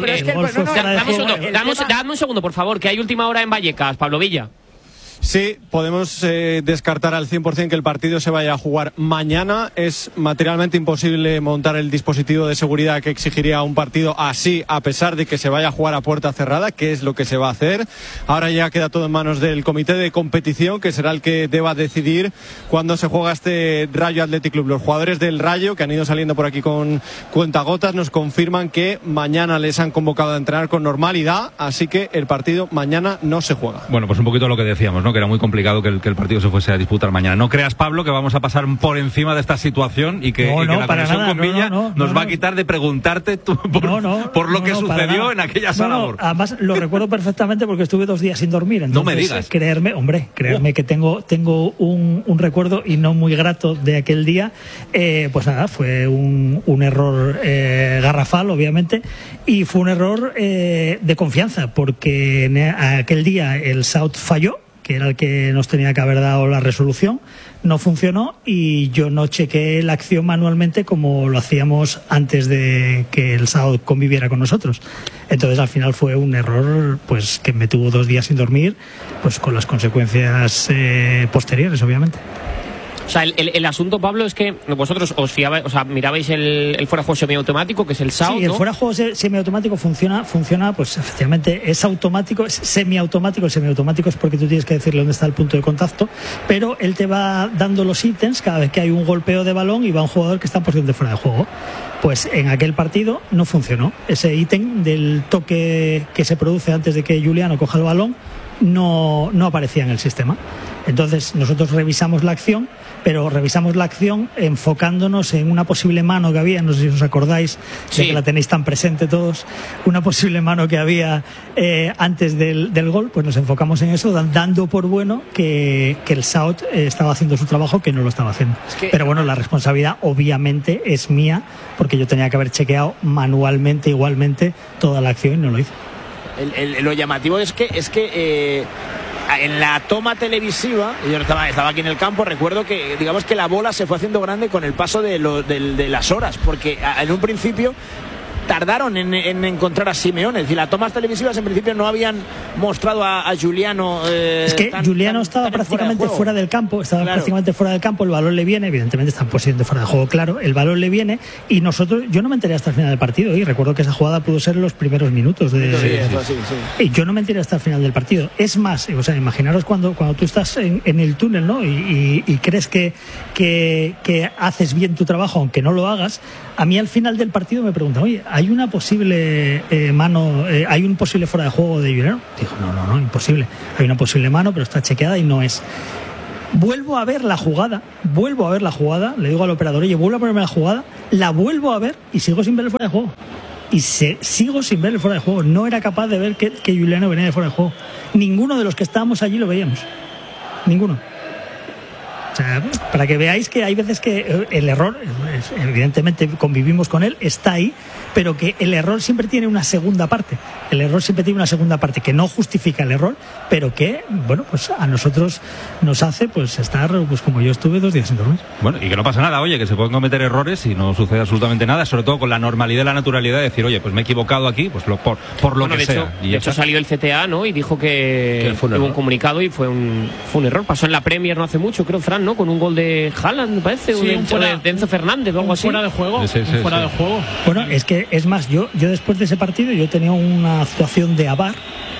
dame un segundo, por favor, que hay última hora en Vallecas, Pablo Villa. Sí, podemos descartar al 100% que el partido se vaya a jugar mañana. Es materialmente imposible montar el dispositivo de seguridad que exigiría un partido así, a pesar de que se vaya a jugar a puerta cerrada, que es lo que se va a hacer. Ahora ya queda todo en manos del comité de competición, que será el que deba decidir cuándo se juega este Rayo Athletic Club. Los jugadores del Rayo, que han ido saliendo por aquí con cuentagotas, nos confirman que mañana les han convocado a entrenar con normalidad, así que el partido mañana no se juega. Bueno, pues un poquito lo que decíamos, ¿no?, que era muy complicado que el partido se fuese a disputar mañana. No creas, Pablo, que vamos a pasar por encima de esta situación y que la conexión con Villa nos va a quitar de preguntarte por lo que sucedió en aquella sala. Además, lo recuerdo perfectamente porque estuve 2 días sin dormir. Entonces, no me digas. Creerme que tengo un recuerdo y no muy grato de aquel día. Pues nada, fue un error garrafal, obviamente, y fue un error de confianza, porque en aquel día el South falló, que era el que nos tenía que haber dado la resolución, no funcionó y yo no chequeé la acción manualmente como lo hacíamos antes de que el South conviviera con nosotros. Entonces al final fue un error, pues, que me tuvo 2 días sin dormir, pues con las consecuencias posteriores, obviamente. O sea, el asunto, Pablo, es que vosotros os fiabais, o sea, mirabais el fuera de juego semiautomático, que es el SAUT, Sí, el fuera de juego semiautomático funciona, pues efectivamente es automático, es semiautomático. El semiautomático es porque tú tienes que decirle dónde está el punto de contacto, pero él te va dando los ítems cada vez que hay un golpeo de balón y va un jugador que está en posición de fuera de juego. Pues en aquel partido no funcionó. Ese ítem del toque que se produce antes de que Juliano coja el balón no aparecía en el sistema. Entonces nosotros revisamos la acción, pero revisamos la acción enfocándonos en una posible mano que había, no sé si os acordáis, de que la tenéis tan presente todos, una posible mano que había antes del gol, pues nos enfocamos en eso, dando por bueno que el South estaba haciendo su trabajo, que no lo estaba haciendo. Pero bueno, la responsabilidad obviamente es mía, porque yo tenía que haber chequeado manualmente igualmente toda la acción y no lo hice. Lo llamativo es que en la toma televisiva, yo estaba aquí en el campo, recuerdo que digamos que la bola se fue haciendo grande con el paso de las horas, porque en un principio tardaron en encontrar a Simeone. Es decir, las tomas televisivas en principio no habían mostrado a Giuliano. Es que Giuliano estaba prácticamente fuera del campo, prácticamente fuera del campo, el balón le viene, evidentemente está en posición de fuera de juego, claro, el balón le viene y yo no me enteré hasta el final del partido y recuerdo que esa jugada pudo ser en los primeros minutos y yo no me enteré hasta el final del partido. Es más, o sea, imaginaros cuando tú estás en el túnel, ¿no? Y crees que haces bien tu trabajo aunque no lo hagas. A mí al final del partido me preguntan, oye, ¿hay una posible mano, hay un posible fuera de juego de Giuliano? Dijo, no, imposible. Hay una posible mano, pero está chequeada y no es. Vuelvo a ver la jugada, le digo al operador, oye, vuelvo a ponerme la jugada, la vuelvo a ver y sigo sin ver el fuera de juego. Sigo sin ver el fuera de juego. No era capaz de ver que Giuliano venía de fuera de juego. Ninguno de los que estábamos allí lo veíamos. Ninguno. O sea, para que veáis que hay veces que el error, evidentemente convivimos con él, está ahí, pero que el error siempre tiene una segunda parte. El error siempre tiene una segunda parte que no justifica el error, pero que, bueno, pues a nosotros nos hace pues estar, pues como yo estuve 2 días sin dormir. Bueno, y que no pasa nada, oye, que se pueden cometer errores y no sucede absolutamente nada, sobre todo con la normalidad y la naturalidad de decir, oye, pues me he equivocado aquí, pues por lo que sea. De hecho salió el CTA, ¿no? Y dijo que hubo un comunicado y fue un error. Pasó en la Premier no hace mucho, creo, Fran, ¿no? Con un gol de Haaland, me parece, de Enzo Fernández o algo así. Fuera de juego, fuera de juego. Bueno, es que, es más, yo después de ese partido, yo tenía una actuación de AVAR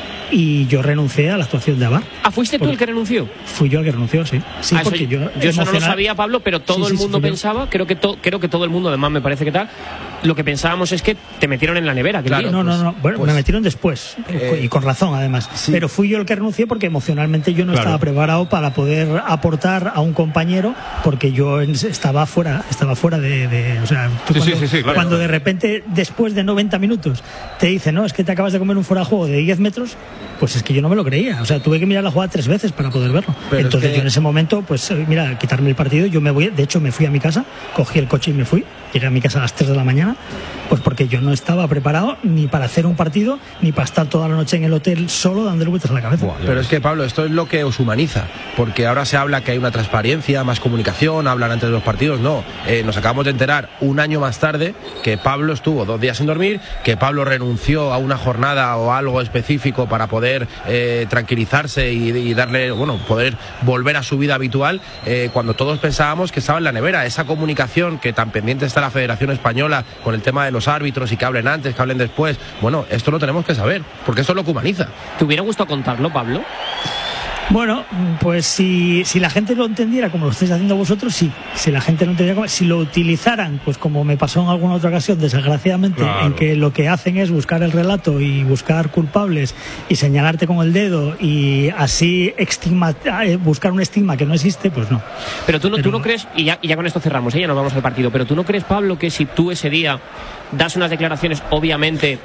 y yo renuncié a la actuación de AVAR. ¿Ah, fuiste tú el que renunció? Fui yo el que renunció, sí. Porque yo eso no lo sabía, Pablo, pero todo el mundo pensaba, creo que todo el mundo, además me parece que tal, lo que pensábamos es que te metieron en la nevera. Claro, no. Bueno, me metieron después y con razón, además. Sí. Pero fui yo el que renuncié porque emocionalmente yo no estaba preparado para poder aportar a un compañero, porque yo estaba fuera de o sea, cuando de repente, después de 90 minutos, te dicen, no, es que te acabas de comer un fuera de juego de 10 metros, pues es que yo no me lo creía. O sea, tuve que mirar la jugada 3 veces para poder verlo. Pero entonces yo en ese momento, pues mira, quitarme el partido, yo me voy, de hecho me fui a mi casa, cogí el coche y me fui. Llegué a mi casa a las 3 de la mañana, pues porque yo no estaba preparado ni para hacer un partido, ni para estar toda la noche en el hotel solo dándole vueltas a la cabeza. Pero es que, Pablo, esto es lo que os humaniza, porque ahora se habla que hay una transparencia, más comunicación, hablan antes de los partidos. No, nos acabamos de enterar un año más tarde que Pablo estuvo 2 días sin dormir, que Pablo renunció a una jornada o algo específico para poder tranquilizarse y darle, poder volver a su vida habitual, cuando todos pensábamos que estaba en la nevera. Esa comunicación que tan pendiente está la Federación Española con el tema de los árbitros y que hablen antes, que hablen después, esto lo tenemos que saber, porque esto es lo que humaniza. ¿Te hubiera gustado contarlo, Pablo? Bueno, pues si la gente lo entendiera como lo estáis haciendo vosotros, sí. Si la gente no entendiera, si lo utilizaran, pues como me pasó en alguna otra ocasión, desgraciadamente, en que lo que hacen es buscar el relato y buscar culpables y señalarte con el dedo y así buscar un estigma que no existe, pues no. Pero tú no crees, y ya con esto cerramos, ya nos vamos al partido, pero tú no crees, Pablo, que si tú ese día das unas declaraciones, obviamente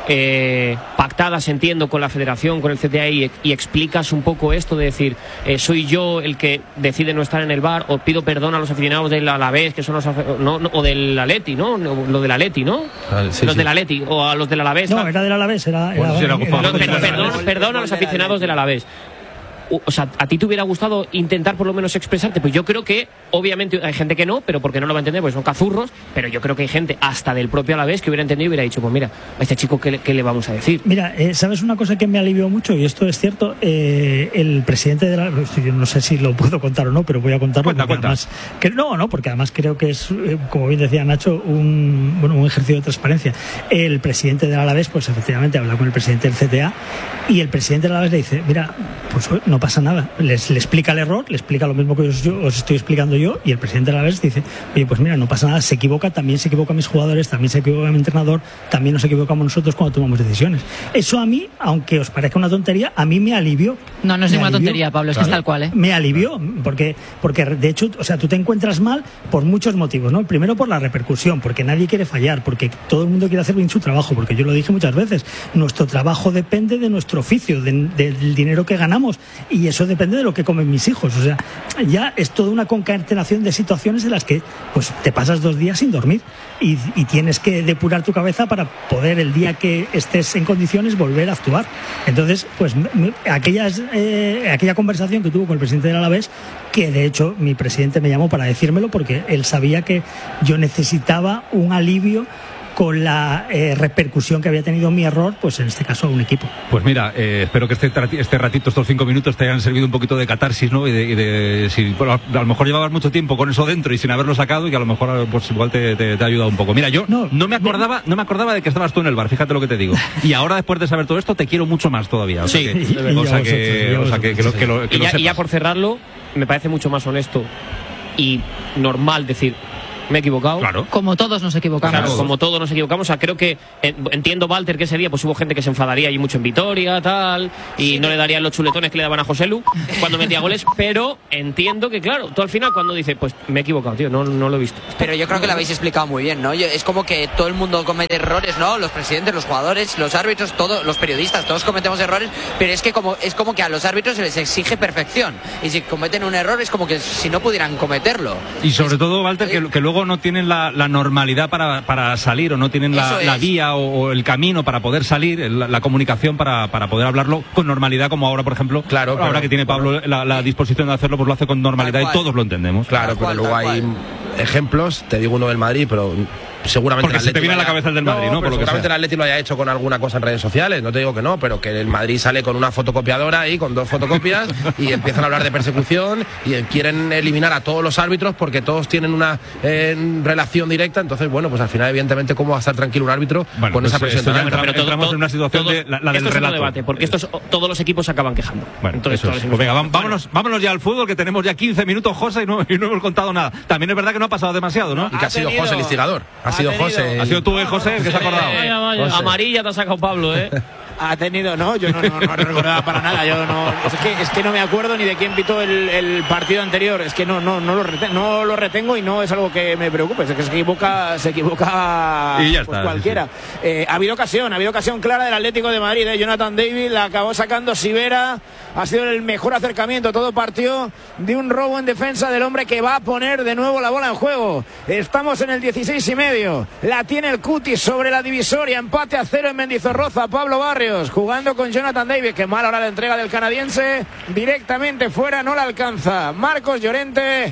pactadas, entiendo, con la Federación, con el CTA y explicas un poco esto de decir, soy yo el que decide no estar en el bar, o pido perdón a los aficionados del Alavés, que son los o del Atleti, ¿no? Lo del Atleti, ¿no? Del Atleti, o a los del Alavés. No, era del Alavés, perdón a los aficionados del Alavés. O sea, ¿a ti te hubiera gustado intentar por lo menos expresarte? Pues yo creo que, obviamente, hay gente que no, pero porque no lo va a entender, porque son cazurros, pero yo creo que hay gente, hasta del propio Alavés, que hubiera entendido y hubiera dicho, pues mira, a este chico, ¿qué le vamos a decir? Mira, ¿sabes una cosa que me alivió mucho? Y esto es cierto, el presidente de la... Yo no sé si lo puedo contar o no, pero voy a contarlo. Cuenta. Porque además creo que es, como bien decía Nacho, un ejercicio de transparencia. El presidente del Alavés, pues efectivamente, habla con el presidente del CTA, y el presidente del Alavés le dice, mira, pues no pasa nada, le explica el error, le explica lo mismo que os estoy explicando yo, y el presidente de la vez dice, oye, pues mira, no pasa nada, se equivoca, también se equivocan mis jugadores, también se equivoca mi entrenador, también nos equivocamos nosotros cuando tomamos decisiones. Eso a mí, aunque os parezca una tontería, a mí me alivió. No es ninguna tontería, Pablo, es que es tal cual, Me alivió, porque de hecho, o sea, tú te encuentras mal por muchos motivos, ¿no? Primero por la repercusión, porque nadie quiere fallar, porque todo el mundo quiere hacer bien su trabajo, porque yo lo dije muchas veces, nuestro trabajo depende de nuestro oficio, del dinero que ganamos. y eso depende de lo que comen mis hijos. O sea, ya es toda una concatenación de situaciones en las que pues te pasas 2 días sin dormir y tienes que depurar tu cabeza para poder el día que estés en condiciones volver a actuar. Entonces, pues aquella conversación que tuvo con el presidente del Alavés, que de hecho mi presidente me llamó para decírmelo porque él sabía que yo necesitaba un alivio con la repercusión que había tenido mi error, pues en este caso a un equipo. Pues mira, espero que este ratito, estos 5 minutos te hayan servido un poquito de catarsis, ¿no? Y de si, bueno, a lo mejor llevabas mucho tiempo con eso dentro y sin haberlo sacado, y a lo mejor pues igual te ha ayudado un poco. Mira, yo no me acordaba de que estabas tú en el bar, fíjate lo que te digo. Y ahora, después de saber todo esto, te quiero mucho más todavía. O sea, y ya por cerrarlo, me parece mucho más honesto y normal decir: me he equivocado. Claro. Como todos nos equivocamos. Claro, como todos nos equivocamos. O sea, creo que entiendo, Walter, que ese día pues hubo gente que se enfadaría y mucho en Vitoria, tal, y no le darían los chuletones que le daban a Joselu cuando metía goles, pero entiendo que, claro, tú al final cuando dices, pues me he equivocado, tío, no lo he visto. Pero yo creo que lo habéis explicado muy bien, ¿no? Es como que todo el mundo comete errores, ¿no? Los presidentes, los jugadores, los árbitros, todos, los periodistas, todos cometemos errores, pero es como que a los árbitros se les exige perfección. Y si cometen un error es como que si no pudieran cometerlo. Y sobre todo, Walter, que luego no tienen la normalidad para salir, o no tienen la vía o el camino para poder salir, la comunicación para poder hablarlo con normalidad, como ahora, por ejemplo, ahora que tiene Pablo la disposición de hacerlo, pues lo hace con normalidad y todos lo entendemos. Claro, pero luego hay ejemplos, te digo uno del Madrid, pero seguramente porque se te viene a la cabeza el del Madrid, ¿no? Por lo que seguramente sea. el Atleti lo haya hecho con alguna cosa en redes sociales, no te digo que no, pero que el Madrid sale con una fotocopiadora ahí, con 2 fotocopias y empiezan a hablar de persecución y quieren eliminar a todos los árbitros porque todos tienen una relación directa. Entonces, bueno, pues al final, evidentemente, ¿cómo va a estar tranquilo un árbitro con esa presión? Pero entramos en una situación de la del esto relato. Es un debate, porque todos los equipos se acaban quejando. Bueno, entonces, pues venga, vámonos ya al fútbol, que tenemos ya 15 minutos, José, y no hemos contado nada. También es verdad que no ha pasado demasiado, ¿no? Y que ha sido José el instigador. Ha sido José. Ha sido tú, José, el que se ha acordado. Vaya. Amarilla te ha sacado Pablo, ¿eh? Ha tenido, no, yo no recordaba para nada, yo no, es que no me acuerdo ni de quién pitó el partido anterior, es que no lo retengo y no es algo que me preocupe, es que se equivoca y ya pues está, cualquiera. Sí. Ha habido ocasión clara del Atlético de Madrid, Jonathan David la acabó sacando Sivera, ha sido el mejor acercamiento, todo partió de un robo en defensa del hombre que va a poner de nuevo la bola en juego. Estamos en el 16,5, la tiene el Cuti sobre la divisoria, empate a 0 en Mendizorroza, Pablo Barrios jugando con Jonathan David, que mal ahora la entrega del canadiense, directamente fuera, no la alcanza. Marcos Llorente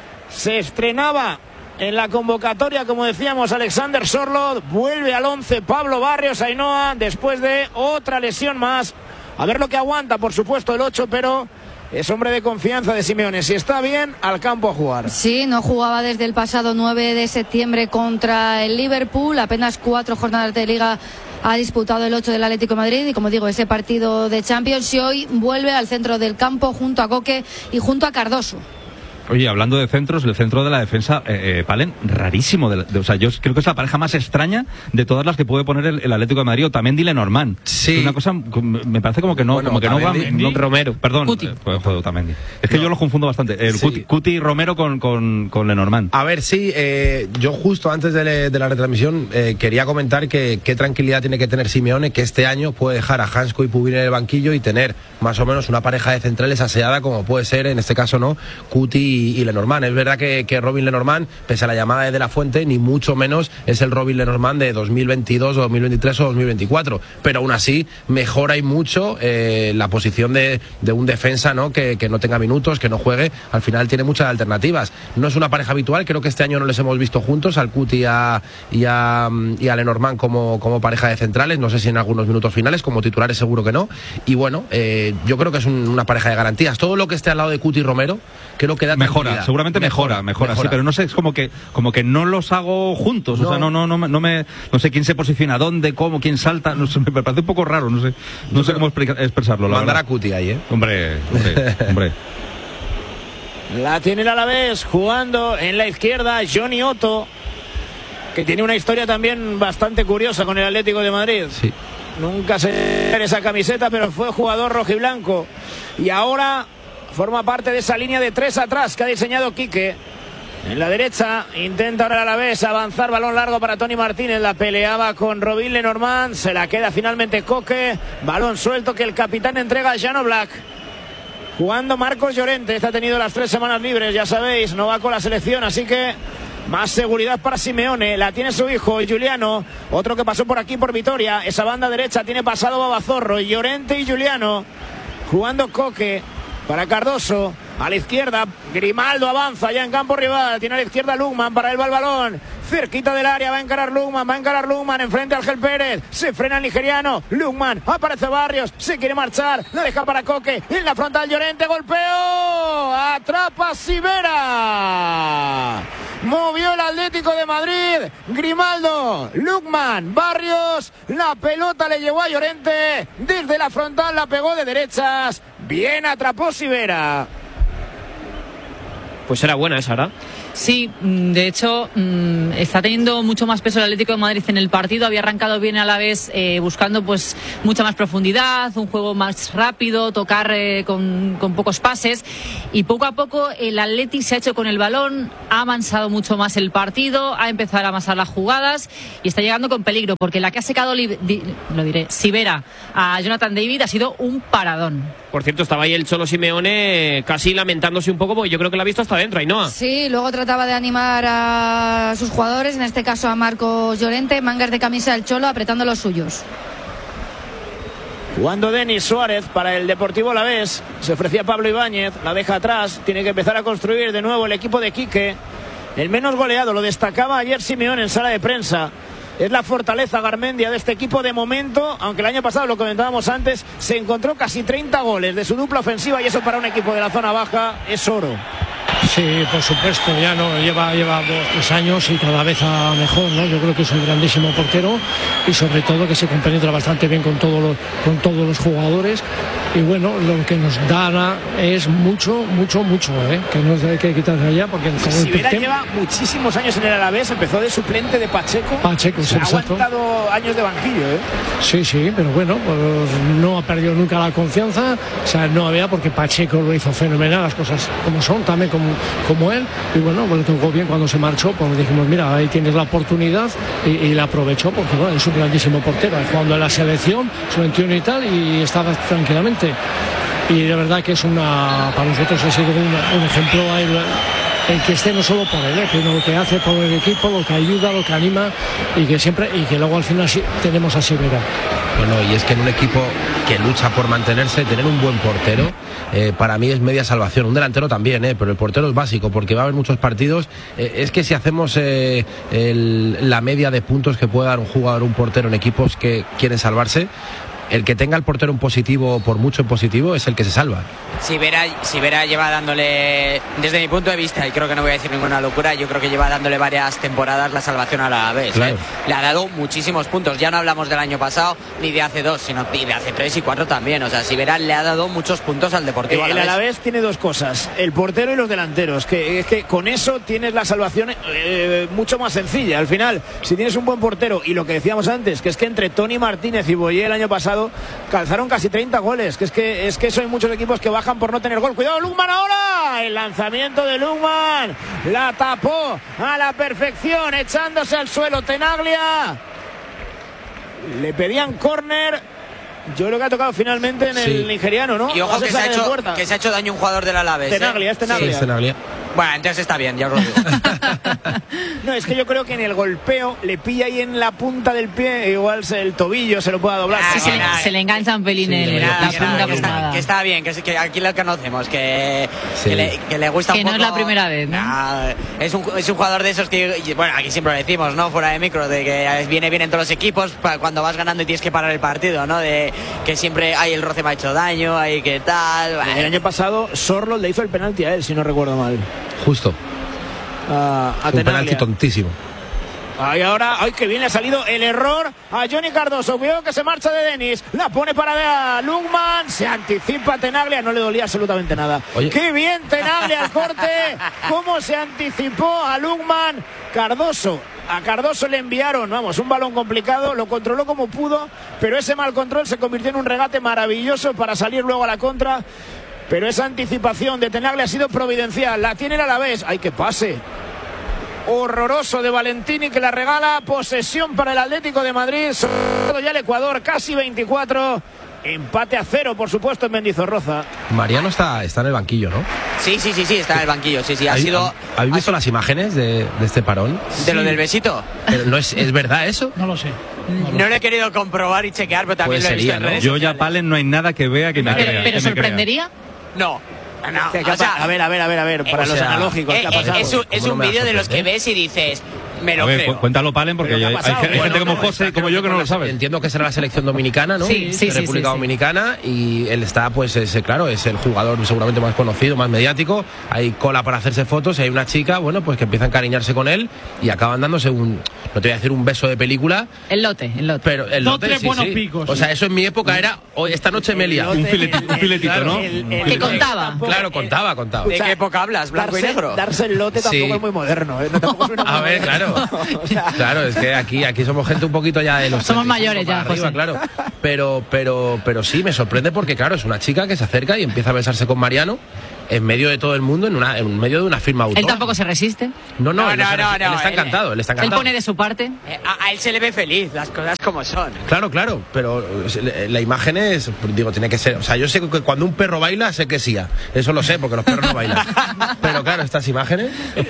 se estrenaba en la convocatoria, como decíamos, Alexander Sorloth, vuelve al 11 Pablo Barrios, Ainhoa, después de otra lesión más. A ver lo que aguanta, por supuesto, el 8, pero es hombre de confianza de Simeone. Si está bien, al campo a jugar. Sí, no jugaba desde el pasado 9 de septiembre contra el Liverpool. Apenas 4 jornadas de Liga ha disputado el 8 del Atlético de Madrid. Y como digo, ese partido de Champions. Y hoy vuelve al centro del campo junto a Coque y junto a Cardoso. Oye, hablando de centros, el centro de la defensa, Palen, rarísimo. O sea, yo creo que es la pareja más extraña de todas las que puede poner el Atlético de Madrid. Otamendi y Lenormand. Sí. Es una cosa, me parece como que no, bueno, como que Otamendi, no va. Romero. Perdón. Otamendi. Es que yo lo confundo bastante. Cuti y Romero con Lenormand. A ver, sí, yo justo antes de la retransmisión quería comentar que qué tranquilidad tiene que tener Simeone, que este año puede dejar a Hansko y Pubin en el banquillo y tener más o menos una pareja de centrales aseada, como puede ser, en este caso, ¿no? Cuti y Lenormand. Es verdad que Robin Lenormand, pese a la llamada de la Fuente, ni mucho menos es el Robin Lenormand de 2022 o 2023 o 2024, pero aún así mejora y mucho la posición de un defensa, ¿no? Que no tenga minutos, que no juegue. Al final tiene muchas alternativas. No es una pareja habitual, creo que este año no les hemos visto juntos, al Cuti y a Lenormand como pareja de centrales, no sé si en algunos minutos finales, como titulares seguro que no. Y bueno, yo creo que es una pareja de garantías. Todo lo que esté al lado de Cuti y Romero, creo que da mejora, seguramente mejora, sí, pero no sé, es como que no los hago juntos, no. O sea, no sé quién se posiciona dónde, cómo, quién salta, no sé, me parece un poco raro, no sé cómo expresarlo. Mandar a Cuti ahí, Hombre. La tiene el Alavés jugando en la izquierda Johnny Otto, que tiene una historia también bastante curiosa con el Atlético de Madrid. Sí. Nunca se ve esa camiseta, pero fue jugador rojiblanco y ahora forma parte de esa línea de 3 atrás que ha diseñado Quique. En la derecha intenta ahora el Alavés avanzar, balón largo para Toni Martínez, la peleaba con Robin Lenormand, se la queda finalmente Coque, balón suelto que el capitán entrega a Jan Oblak. jugando Marcos Llorente. Este ha tenido las 3 semanas libres, ya sabéis, no va con la selección, así que más seguridad para Simeone. La tiene su hijo Giuliano, otro que pasó por aquí por Vitoria. Esa banda derecha tiene pasado Babazorro, Llorente y Giuliano jugando Coque para Cardoso. A la izquierda, Grimaldo avanza ya en campo rival. Tiene a la izquierda Lukman, para él va el balón. Cerquita del área, va a encarar Lukman, enfrente a Ángel Pérez. Se frena el nigeriano. Lukman, aparece Barrios, se quiere marchar. La deja para Coque, en la frontal Llorente, golpeo. Atrapa Sivera. Movió el Atlético de Madrid. Grimaldo, Lukman, Barrios. La pelota le llevó a Llorente. Desde la frontal la pegó de derechas. Bien atrapó Sivera. Pues era buena esa, ¿verdad? Sí, de hecho está teniendo mucho más peso el Atlético de Madrid en el partido. Había arrancado bien a la vez, buscando pues mucha más profundidad, un juego más rápido, tocar con pocos pases, y poco a poco el Atleti se ha hecho con el balón, ha avanzado mucho más el partido, ha empezado a avanzar las jugadas y está llegando con peligro, porque la que ha secado Sivera a Jonathan David ha sido un paradón. Por cierto, estaba ahí el Cholo Simeone casi lamentándose un poco, porque yo creo que lo ha visto hasta adentro, Ainhoa. Sí, luego trataba de animar a sus jugadores, en este caso a Marcos Llorente, mangas de camisa del Cholo, apretando los suyos. Jugando Denis Suárez para el Deportivo Alavés. Se ofrecía Pablo Ibáñez, la deja atrás. Tiene que empezar a construir de nuevo el equipo de Quique. El menos goleado, lo destacaba ayer Simeone en sala de prensa. Es la fortaleza Garmendia de este equipo de momento, aunque el año pasado, lo comentábamos antes, se encontró casi 30 goles de su dupla ofensiva, y eso para un equipo de la zona baja es oro. Sí, por supuesto, ya no lleva 2-3 años y cada vez a mejor, ¿no? Yo creo que es un grandísimo portero y sobre todo que se compenetra bastante bien con todos los jugadores, y bueno, lo que nos da es mucho, que no hay que quitarse allá, porque Sivera lleva muchísimos años en el Alavés, empezó de suplente de Pacheco, sí, ha aguantado años de banquillo, Sí, pero bueno, pues no ha perdido nunca la confianza, o sea, no había, porque Pacheco lo hizo fenomenal, las cosas como son, también como él, y bueno, pues le tocó bien cuando se marchó, pues dijimos, mira, ahí tienes la oportunidad, y la aprovechó, porque bueno, es un grandísimo portero, jugando en la selección, su 21 y tal, y estaba tranquilamente, y de verdad que es para nosotros ha sido un ejemplo el que esté, no solo por él, sino lo que hace por el equipo, lo que ayuda, lo que anima, y que luego al final tenemos a Sivera. Bueno, y es que en un equipo que lucha por mantenerse, tener un buen portero, para mí es media salvación. Un delantero también, pero el portero es básico, porque va a haber muchos partidos. Es que si hacemos la media de puntos que puede dar un jugador, un portero en equipos que quieren salvarse, el que tenga el portero en positivo, por mucho en positivo, es el que se salva. Sivera lleva dándole, desde mi punto de vista, y creo que no voy a decir ninguna locura, yo creo que lleva dándole varias temporadas la salvación a la vez. Claro. Le ha dado muchísimos puntos. Ya no hablamos del año pasado ni de hace 2, sino de hace 3 y 4 también. O sea, Sivera le ha dado muchos puntos al Deportivo Alavés. El Alavés tiene dos cosas: el portero y los delanteros. Que es que con eso tienes la salvación mucho más sencilla. Al final, si tienes un buen portero, y lo que decíamos antes, que es que entre Tony Martínez y Boyé el año pasado calzaron casi 30 goles, que es que eso hay muchos equipos que bajan por no tener gol. Cuidado, Lukman ahora, el lanzamiento de Lukman, la tapó a la perfección, echándose al suelo Tenaglia. Le pedían córner. Yo creo que ha tocado finalmente en el nigeriano, ¿no? Y ojo que se ha hecho daño un jugador del Alavés. Tenaglia, es Tenaglia. Sí, es Tenaglia. Bueno, entonces está bien, ya os lo digo. No, es que yo creo que en el golpeo le pilla ahí en la punta del pie, igual el tobillo se lo pueda doblar. Se le engancha un pelín en la punta. Que está bien, que aquí lo conocemos, que le gusta un poco. Que no es la primera vez, ¿no? Es un jugador de esos que, bueno, aquí siempre lo decimos, ¿no? Fuera de micro, de que viene bien en todos los equipos cuando vas ganando y tienes que parar el partido, ¿no? De que siempre hay el roce me ha hecho daño, hay que tal. El año pasado Sorloth le hizo el penalti a él, si no recuerdo mal. Justo. Un penalti tontísimo. Ahí ahora, ay, que bien le ha salido el error a Johnny Cardoso. Cuidado que se marcha de Denis. La pone para Lukman. Se anticipa Tenaglia. No le dolía absolutamente nada. Oye. Qué bien Tenaglia al corte. Cómo se anticipó a Lukman. Cardoso. A Cardoso le enviaron, un balón complicado. Lo controló como pudo. Pero ese mal control se convirtió en un regate maravilloso para salir luego a la contra. Pero esa anticipación de Tenaglia ha sido providencial. La tiene el Alavés. ¡Ay, que pase! Horroroso de Valentini, que la regala. Posesión para el Atlético de Madrid. Sobre todo ya el Ecuador, casi 24. Empate a 0, por supuesto, en Mendizorroza. Mariano está en el banquillo, ¿no? Sí, está en el banquillo. Sí, ¿Habéis visto las imágenes de este parón? ¿De lo del besito? Pero ¿es verdad eso? No lo sé. No lo he querido comprobar y chequear, pero también Pues lo he visto sería, en ¿no? redes Yo sociales. ya, Palen, no hay nada que vea que me crea. ¿Pero sorprendería? No. O sea, a ver, para los analógicos, ¿qué ha pasado? Es un vídeo de los que ves y dices, me lo creo. Cuéntalo, Palen, porque hay gente como José, como yo, que no lo sabe. Entiendo que será la selección dominicana, ¿no? Sí, República Dominicana, y él está, pues, claro, es el jugador seguramente más conocido, más mediático. Hay cola para hacerse fotos y hay una chica, bueno, pues que empieza a encariñarse con él y acaban dándose no te voy a decir un beso de película. El lote. Pero el lote, tres buenos picos. O sea, eso en mi época era, esta noche me lía. Un filetito, claro, ¿no? Que contaba. Claro, contaba. ¿De qué época hablas? ¿Blanco y negro? Darse el lote tampoco es muy moderno, ¿eh? Tampoco suena muy a ver, moderno. claro. Claro, es que aquí somos gente un poquito ya de los... Somos mayores ya, arriba, José. claro. Pero sí, me sorprende porque, claro, es una chica que se acerca y empieza a besarse con Mariano en medio de todo el mundo, en medio de una firma autógrafa. Él tampoco se resiste. No, él está encantado, Él pone de su parte. A él se le ve feliz, las cosas como son. Claro, pero la imagen es, digo, tiene que ser, o sea, yo sé que cuando un perro baila, sé que sí, eso lo sé, porque los perros no bailan. Pero claro, estas imágenes...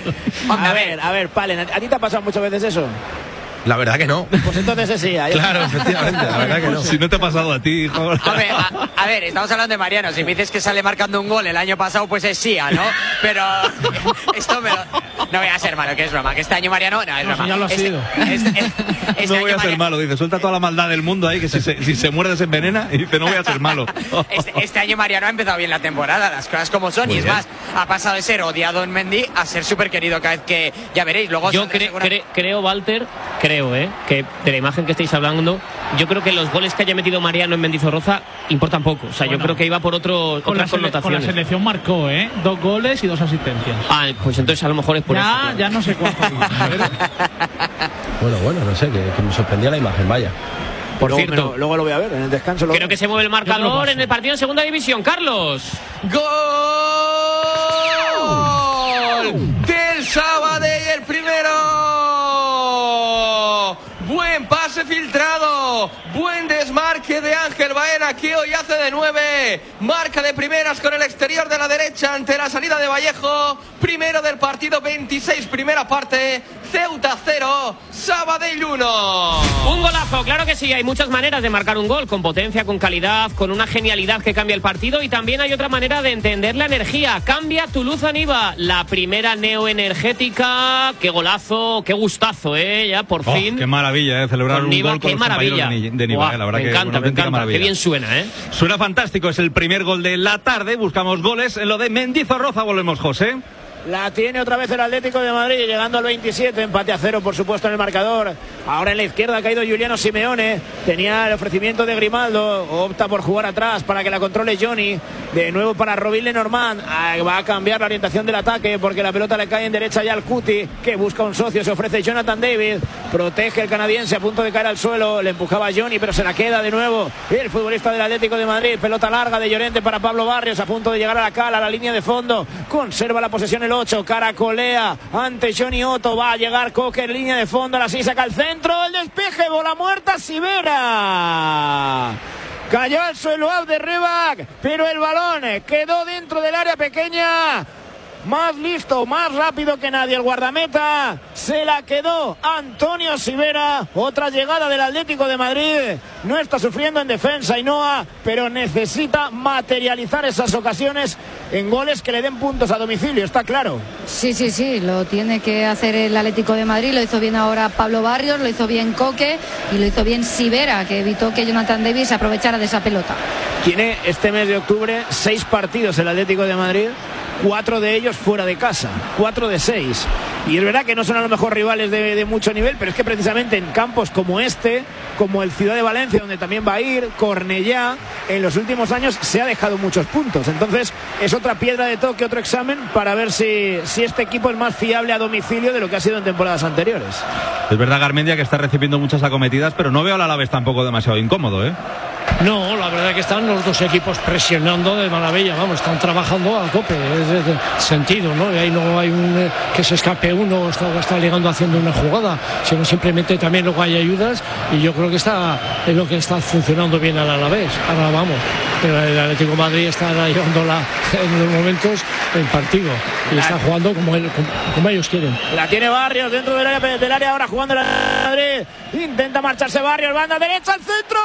A ver, Palen, ¿a ti te ha pasado muchas veces eso? La verdad que no. Pues entonces es sí. Claro, efectivamente, la verdad que no. Si no te ha pasado a ti, hijo. A ver, estamos hablando de Mariano. Si me dices que sale marcando un gol el año pasado, pues es sí, ¿no? Pero esto no voy a ser malo, que es broma. Que este año Mariano, no, es broma. Ya lo ha sido. No voy a ser malo, dice, suelta toda la maldad del mundo ahí, que si se muerde se envenena, y dice, no voy a ser malo. Este año Mariano ha empezado bien la temporada, las cosas como son, y es más, ha pasado de ser odiado en Mendy a ser súper querido cada vez que, ya veréis, luego... Yo creo, Walter, que de la imagen que estáis hablando, yo creo que los goles que haya metido Mariano en Mendizorroza importan poco. O sea, yo creo que iba por otras connotaciones. Con la selección marcó, 2 goles y 2 asistencias. Pues entonces a lo mejor es por eso. Ya no sé cuánto. Bueno, no sé, que me sorprendía la imagen, vaya. Por cierto, luego lo voy a ver en el descanso. Creo que se mueve el marcador en el partido en segunda división. Carlos. ¡Gol! Del Sabadell, el primero. Buen pase filtrado, buen desmarque de Ángel Baena, que hoy hace de 9, marca de primeras con el exterior de la derecha ante la salida de Vallejo, primero del partido, 26, primera parte, Ceuta 0, Sabadell 1. Un golazo, claro que sí, hay muchas maneras de marcar un gol, con potencia, con calidad, con una genialidad que cambia el partido, y también hay otra manera de entender la energía. Cambia Toulouse Aniva, la primera neoenergética. Qué golazo, qué gustazo, ya por fin. Qué maravilla, celebrar un gol con los compañeros de Niva, la verdad que me encanta, maravilla. Qué bien suena, Suena fantástico, es el primer gol de la tarde, buscamos goles en lo de Mendizorroza, volvemos, José. La tiene otra vez el Atlético de Madrid, llegando al 27, empate a 0, por supuesto, en el marcador. Ahora en la izquierda ha caído Giuliano Simeone, tenía el ofrecimiento de Grimaldo, opta por jugar atrás para que la controle Johnny, de nuevo para Robin Lenormand, va a cambiar la orientación del ataque porque la pelota le cae en derecha ya al Cuti, que busca un socio, se ofrece Jonathan David, protege el canadiense a punto de caer al suelo, le empujaba Johnny, pero se la queda de nuevo el futbolista del Atlético de Madrid, pelota larga de Llorente para Pablo Barrios, a punto de llegar a la cala, a la línea de fondo, conserva la posesión el 8, caracolea ante Johnny Otto, va a llegar Coque en línea de fondo, ahora sí saca el centro, el despeje, bola muerta, Sivera. Cayó al suelo de Rebac, pero el balón quedó dentro del área pequeña. Más listo, más rápido que nadie el guardameta. Se la quedó Antonio Sivera. Otra llegada del Atlético de Madrid. No está sufriendo en defensa Ainhoa, pero necesita materializar esas ocasiones en goles que le den puntos a domicilio, está claro. Sí, lo tiene que hacer el Atlético de Madrid. Lo hizo bien ahora Pablo Barrios, lo hizo bien Coque y lo hizo bien Sivera, que evitó que Jonathan Davis aprovechara de esa pelota. Tiene este mes de octubre 6 partidos el Atlético de Madrid, 4 de ellos fuera de casa, 4 de 6. Y es verdad que no son a lo mejor rivales de mucho nivel, pero es que precisamente en campos como este, como el Ciudad de Valencia, donde también va a ir, Cornellá, en los últimos años se ha dejado muchos puntos. Entonces es otra piedra de toque, otro examen para ver si este equipo es más fiable a domicilio de lo que ha sido en temporadas anteriores. Es verdad, Garmendia, que está recibiendo muchas acometidas, pero no veo al Alavés tampoco demasiado incómodo, No, la verdad que están los dos equipos presionando de maravilla, vamos, están trabajando a tope, es de sentido, ¿no? Y ahí no hay que se escape uno o está llegando haciendo una jugada, sino simplemente también luego hay ayudas y yo creo que es lo que está funcionando bien al Alavés. Ahora vamos, pero el Atlético de Madrid está llevando en los momentos el partido y está jugando como ellos quieren. La tiene Barrios dentro del área ahora jugando la Madrid. Intenta marcharse Barrios, banda derecha al centro,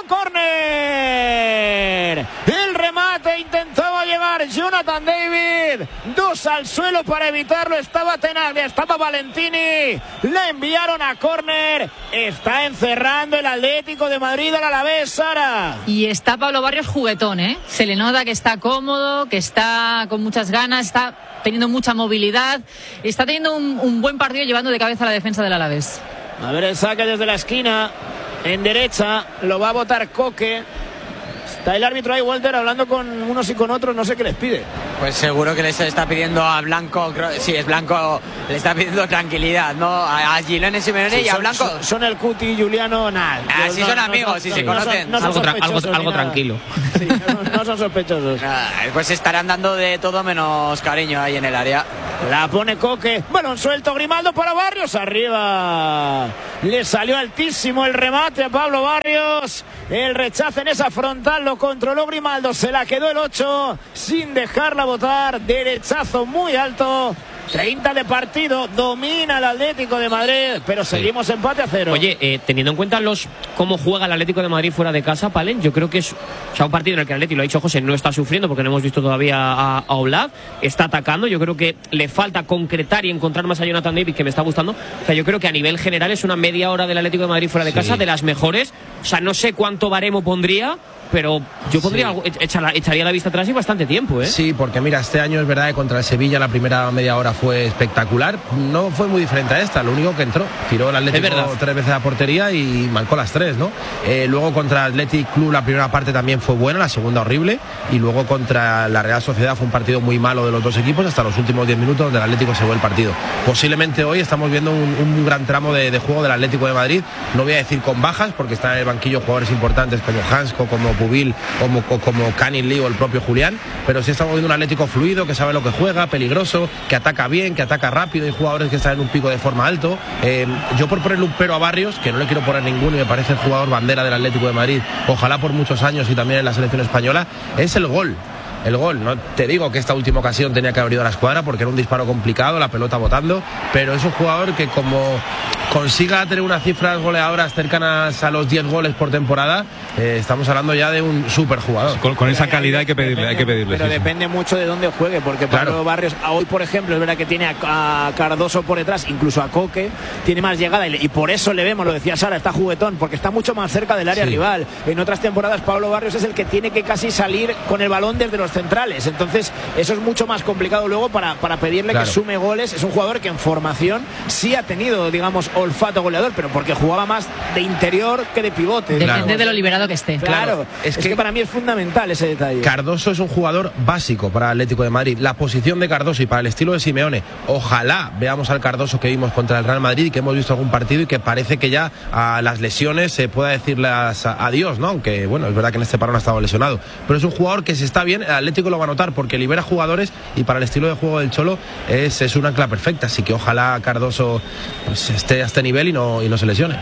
córner. El remate intentaba llevar Jonathan David. 2 al suelo para evitarlo. Estaba Tenaglia, estaba Valentini. La enviaron a córner. Está encerrando el Atlético de Madrid al Alavés, Sara. Y está Pablo Barrios juguetón, ¿eh? Se le nota que está cómodo, que está con muchas ganas, está teniendo mucha movilidad. Está teniendo un buen partido llevando de cabeza a la defensa del Alavés. A ver el saque desde la esquina. En derecha lo va a botar Coque. Está el árbitro ahí, Walter, hablando con unos y con otros, no sé qué les pide. Pues seguro que les está pidiendo a Blanco, sí, es Blanco, le está pidiendo tranquilidad, ¿no? A Gilones Simeone sí, y a Blanco. Son el Cuti y Juliano, nada. Sí, son amigos, sí, se conocen. Algo tranquilo. Sí, no son sospechosos. Pues estarán dando de todo menos cariño ahí en el área. La pone Coque, balón suelto, Grimaldo para Barrios, arriba. Le salió altísimo el remate a Pablo Barrios. El rechazo en esa frontal lo controló Grimaldo, se la quedó el 8 sin dejarla botar. Derechazo muy alto. 30 de partido, domina el Atlético de Madrid, pero seguimos empate a 0. Oye, teniendo en cuenta cómo juega el Atlético de Madrid fuera de casa, Palen, yo creo que es un partido en el que el Atlético, lo ha dicho José, no está sufriendo porque no hemos visto todavía a Oblak, está atacando, yo creo que le falta concretar y encontrar más a Jonathan David, que me está gustando. O sea, yo creo que a nivel general es una media hora del Atlético de Madrid fuera de casa, de las mejores. O sea, no sé cuánto baremo pondría, pero yo podría echaría la vista atrás y bastante tiempo, ¿eh? Sí, porque mira, este año es verdad que contra el Sevilla la primera media hora fue espectacular, no fue muy diferente a esta, lo único que entró, tiró el Atlético 3 veces a portería y marcó las 3, ¿no? Luego contra el Athletic Club la primera parte también fue buena, la segunda horrible, y luego contra la Real Sociedad fue un partido muy malo de los dos equipos hasta los últimos 10 minutos donde el Atlético se fue el partido. Posiblemente hoy estamos viendo un gran tramo de juego del Atlético de Madrid, no voy a decir con bajas porque están en el banquillo jugadores importantes como Hansko, como Pubil, como Canin Lee o el propio Julián, pero sí estamos viendo un Atlético fluido, que sabe lo que juega, peligroso, que ataca bien, que ataca rápido, y jugadores que están en un pico de forma alto. Yo por ponerle un pero a Barrios, que no le quiero poner ninguno y me parece el jugador bandera del Atlético de Madrid, ojalá por muchos años y también en la selección española, es el gol. El gol, no te digo que esta última ocasión tenía que haber ido a la escuadra porque era un disparo complicado, la pelota botando, pero es un jugador que como consiga tener unas cifras goleadoras cercanas a los 10 goles por temporada, estamos hablando ya de un superjugador. Con esa calidad hay que pedirle. Pero depende mucho de dónde juegue, porque Pablo Barrios hoy, por ejemplo, es verdad que tiene a Cardoso por detrás, incluso a Coque, tiene más llegada y por eso le vemos, lo decía Sara, está juguetón, porque está mucho más cerca del área rival. En otras temporadas Pablo Barrios es el que tiene que casi salir con el balón desde los centrales, entonces eso es mucho más complicado luego para pedirle que sume goles. Es un jugador que en formación sí ha tenido, digamos, olfato goleador, pero porque jugaba más de interior que de pivote. Depende de lo liberado que esté. Claro, es que para mí es fundamental ese detalle. Cardoso es un jugador básico para el Atlético de Madrid. La posición de Cardoso y para el estilo de Simeone, ojalá veamos al Cardoso que vimos contra el Real Madrid y que hemos visto algún partido y que parece que ya a las lesiones se pueda decirles adiós, ¿no? Aunque bueno, es verdad que en este parón ha estado lesionado, pero es un jugador que si está bien, el Atlético lo va a notar porque libera jugadores y para el estilo de juego del Cholo es un ancla perfecta, así que ojalá Cardoso pues, esté a este nivel y no se lesione.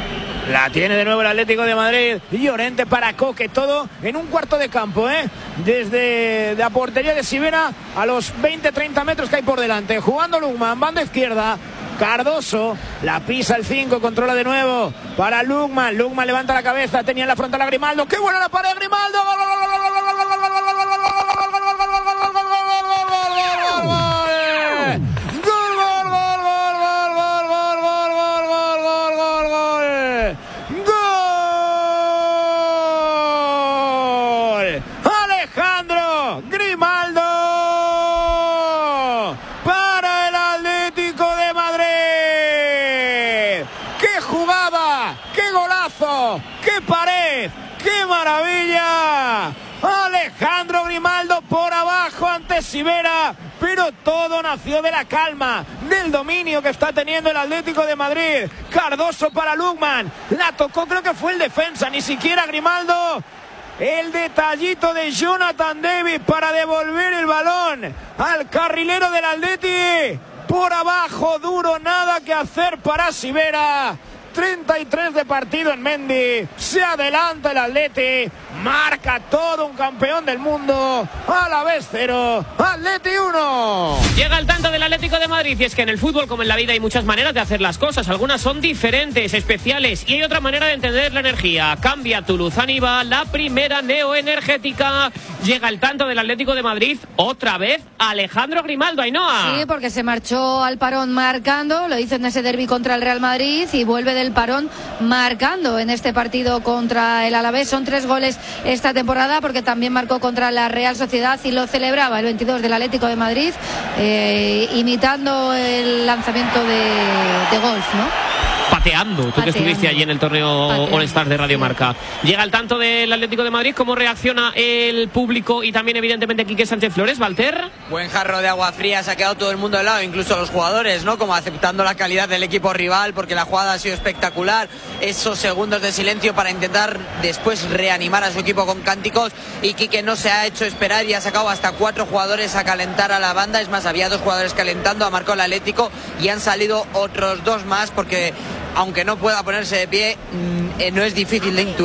La tiene de nuevo el Atlético de Madrid. Llorente para Coque, todo en un cuarto de campo, desde la portería de Sivera a los 20-30 metros que hay por delante. Jugando Lukman, banda izquierda. Cardoso, la pisa el 5, controla de nuevo para Lukman. Lukman levanta la cabeza, tenía en la frontal a Grimaldo. ¡Qué buena la pared, Grimaldo! Alejandro Grimaldo por abajo ante Sivera, pero todo nació de la calma, del dominio que está teniendo el Atlético de Madrid. Cardoso para Lukman, la tocó, creo que fue el defensa, ni siquiera Grimaldo. El detallito de Jonathan David para devolver el balón al carrilero del Atleti. Por abajo, duro, nada que hacer para Sivera. 33 de partido en Mendy. Se adelanta el Atleti. Marca todo un campeón del mundo. Alavés 0, Atleti 1. Llega el tanto del Atlético de Madrid. Y es que en el fútbol, como en la vida, hay muchas maneras de hacer las cosas. Algunas son diferentes, especiales. Y hay otra manera de entender la energía. Cambia tu luz Aniva, la primera neoenergética. Llega el tanto del Atlético de Madrid. Otra vez Alejandro Grimaldo, Ainhoa. Sí, porque se marchó al parón marcando. Lo hizo en ese derbi contra el Real Madrid. Y vuelve del parón marcando en este partido contra el Alavés. Son 3 goles esta temporada, porque también marcó contra la Real Sociedad y lo celebraba el 22 del Atlético de Madrid, imitando el lanzamiento de golf, ¿no? Pateando, tú que estuviste allí en el torneo All Stars de Radio Marca. Llega el tanto del Atlético de Madrid. ¿Cómo reacciona el público y también evidentemente Quique Sánchez Flores, Walter? Buen jarro de agua fría, se ha quedado todo el mundo al lado, incluso los jugadores, ¿no? Como aceptando la calidad del equipo rival, porque la jugada ha sido espectacular. Esos segundos de silencio para intentar después reanimar a su equipo con cánticos, y Quique no se ha hecho esperar y ha sacado hasta 4 jugadores a calentar a la banda. Es más, había 2 jugadores calentando, ha marcado el Atlético y han salido otros 2 más, porque aunque no pueda ponerse de pie, no es difícil de intuir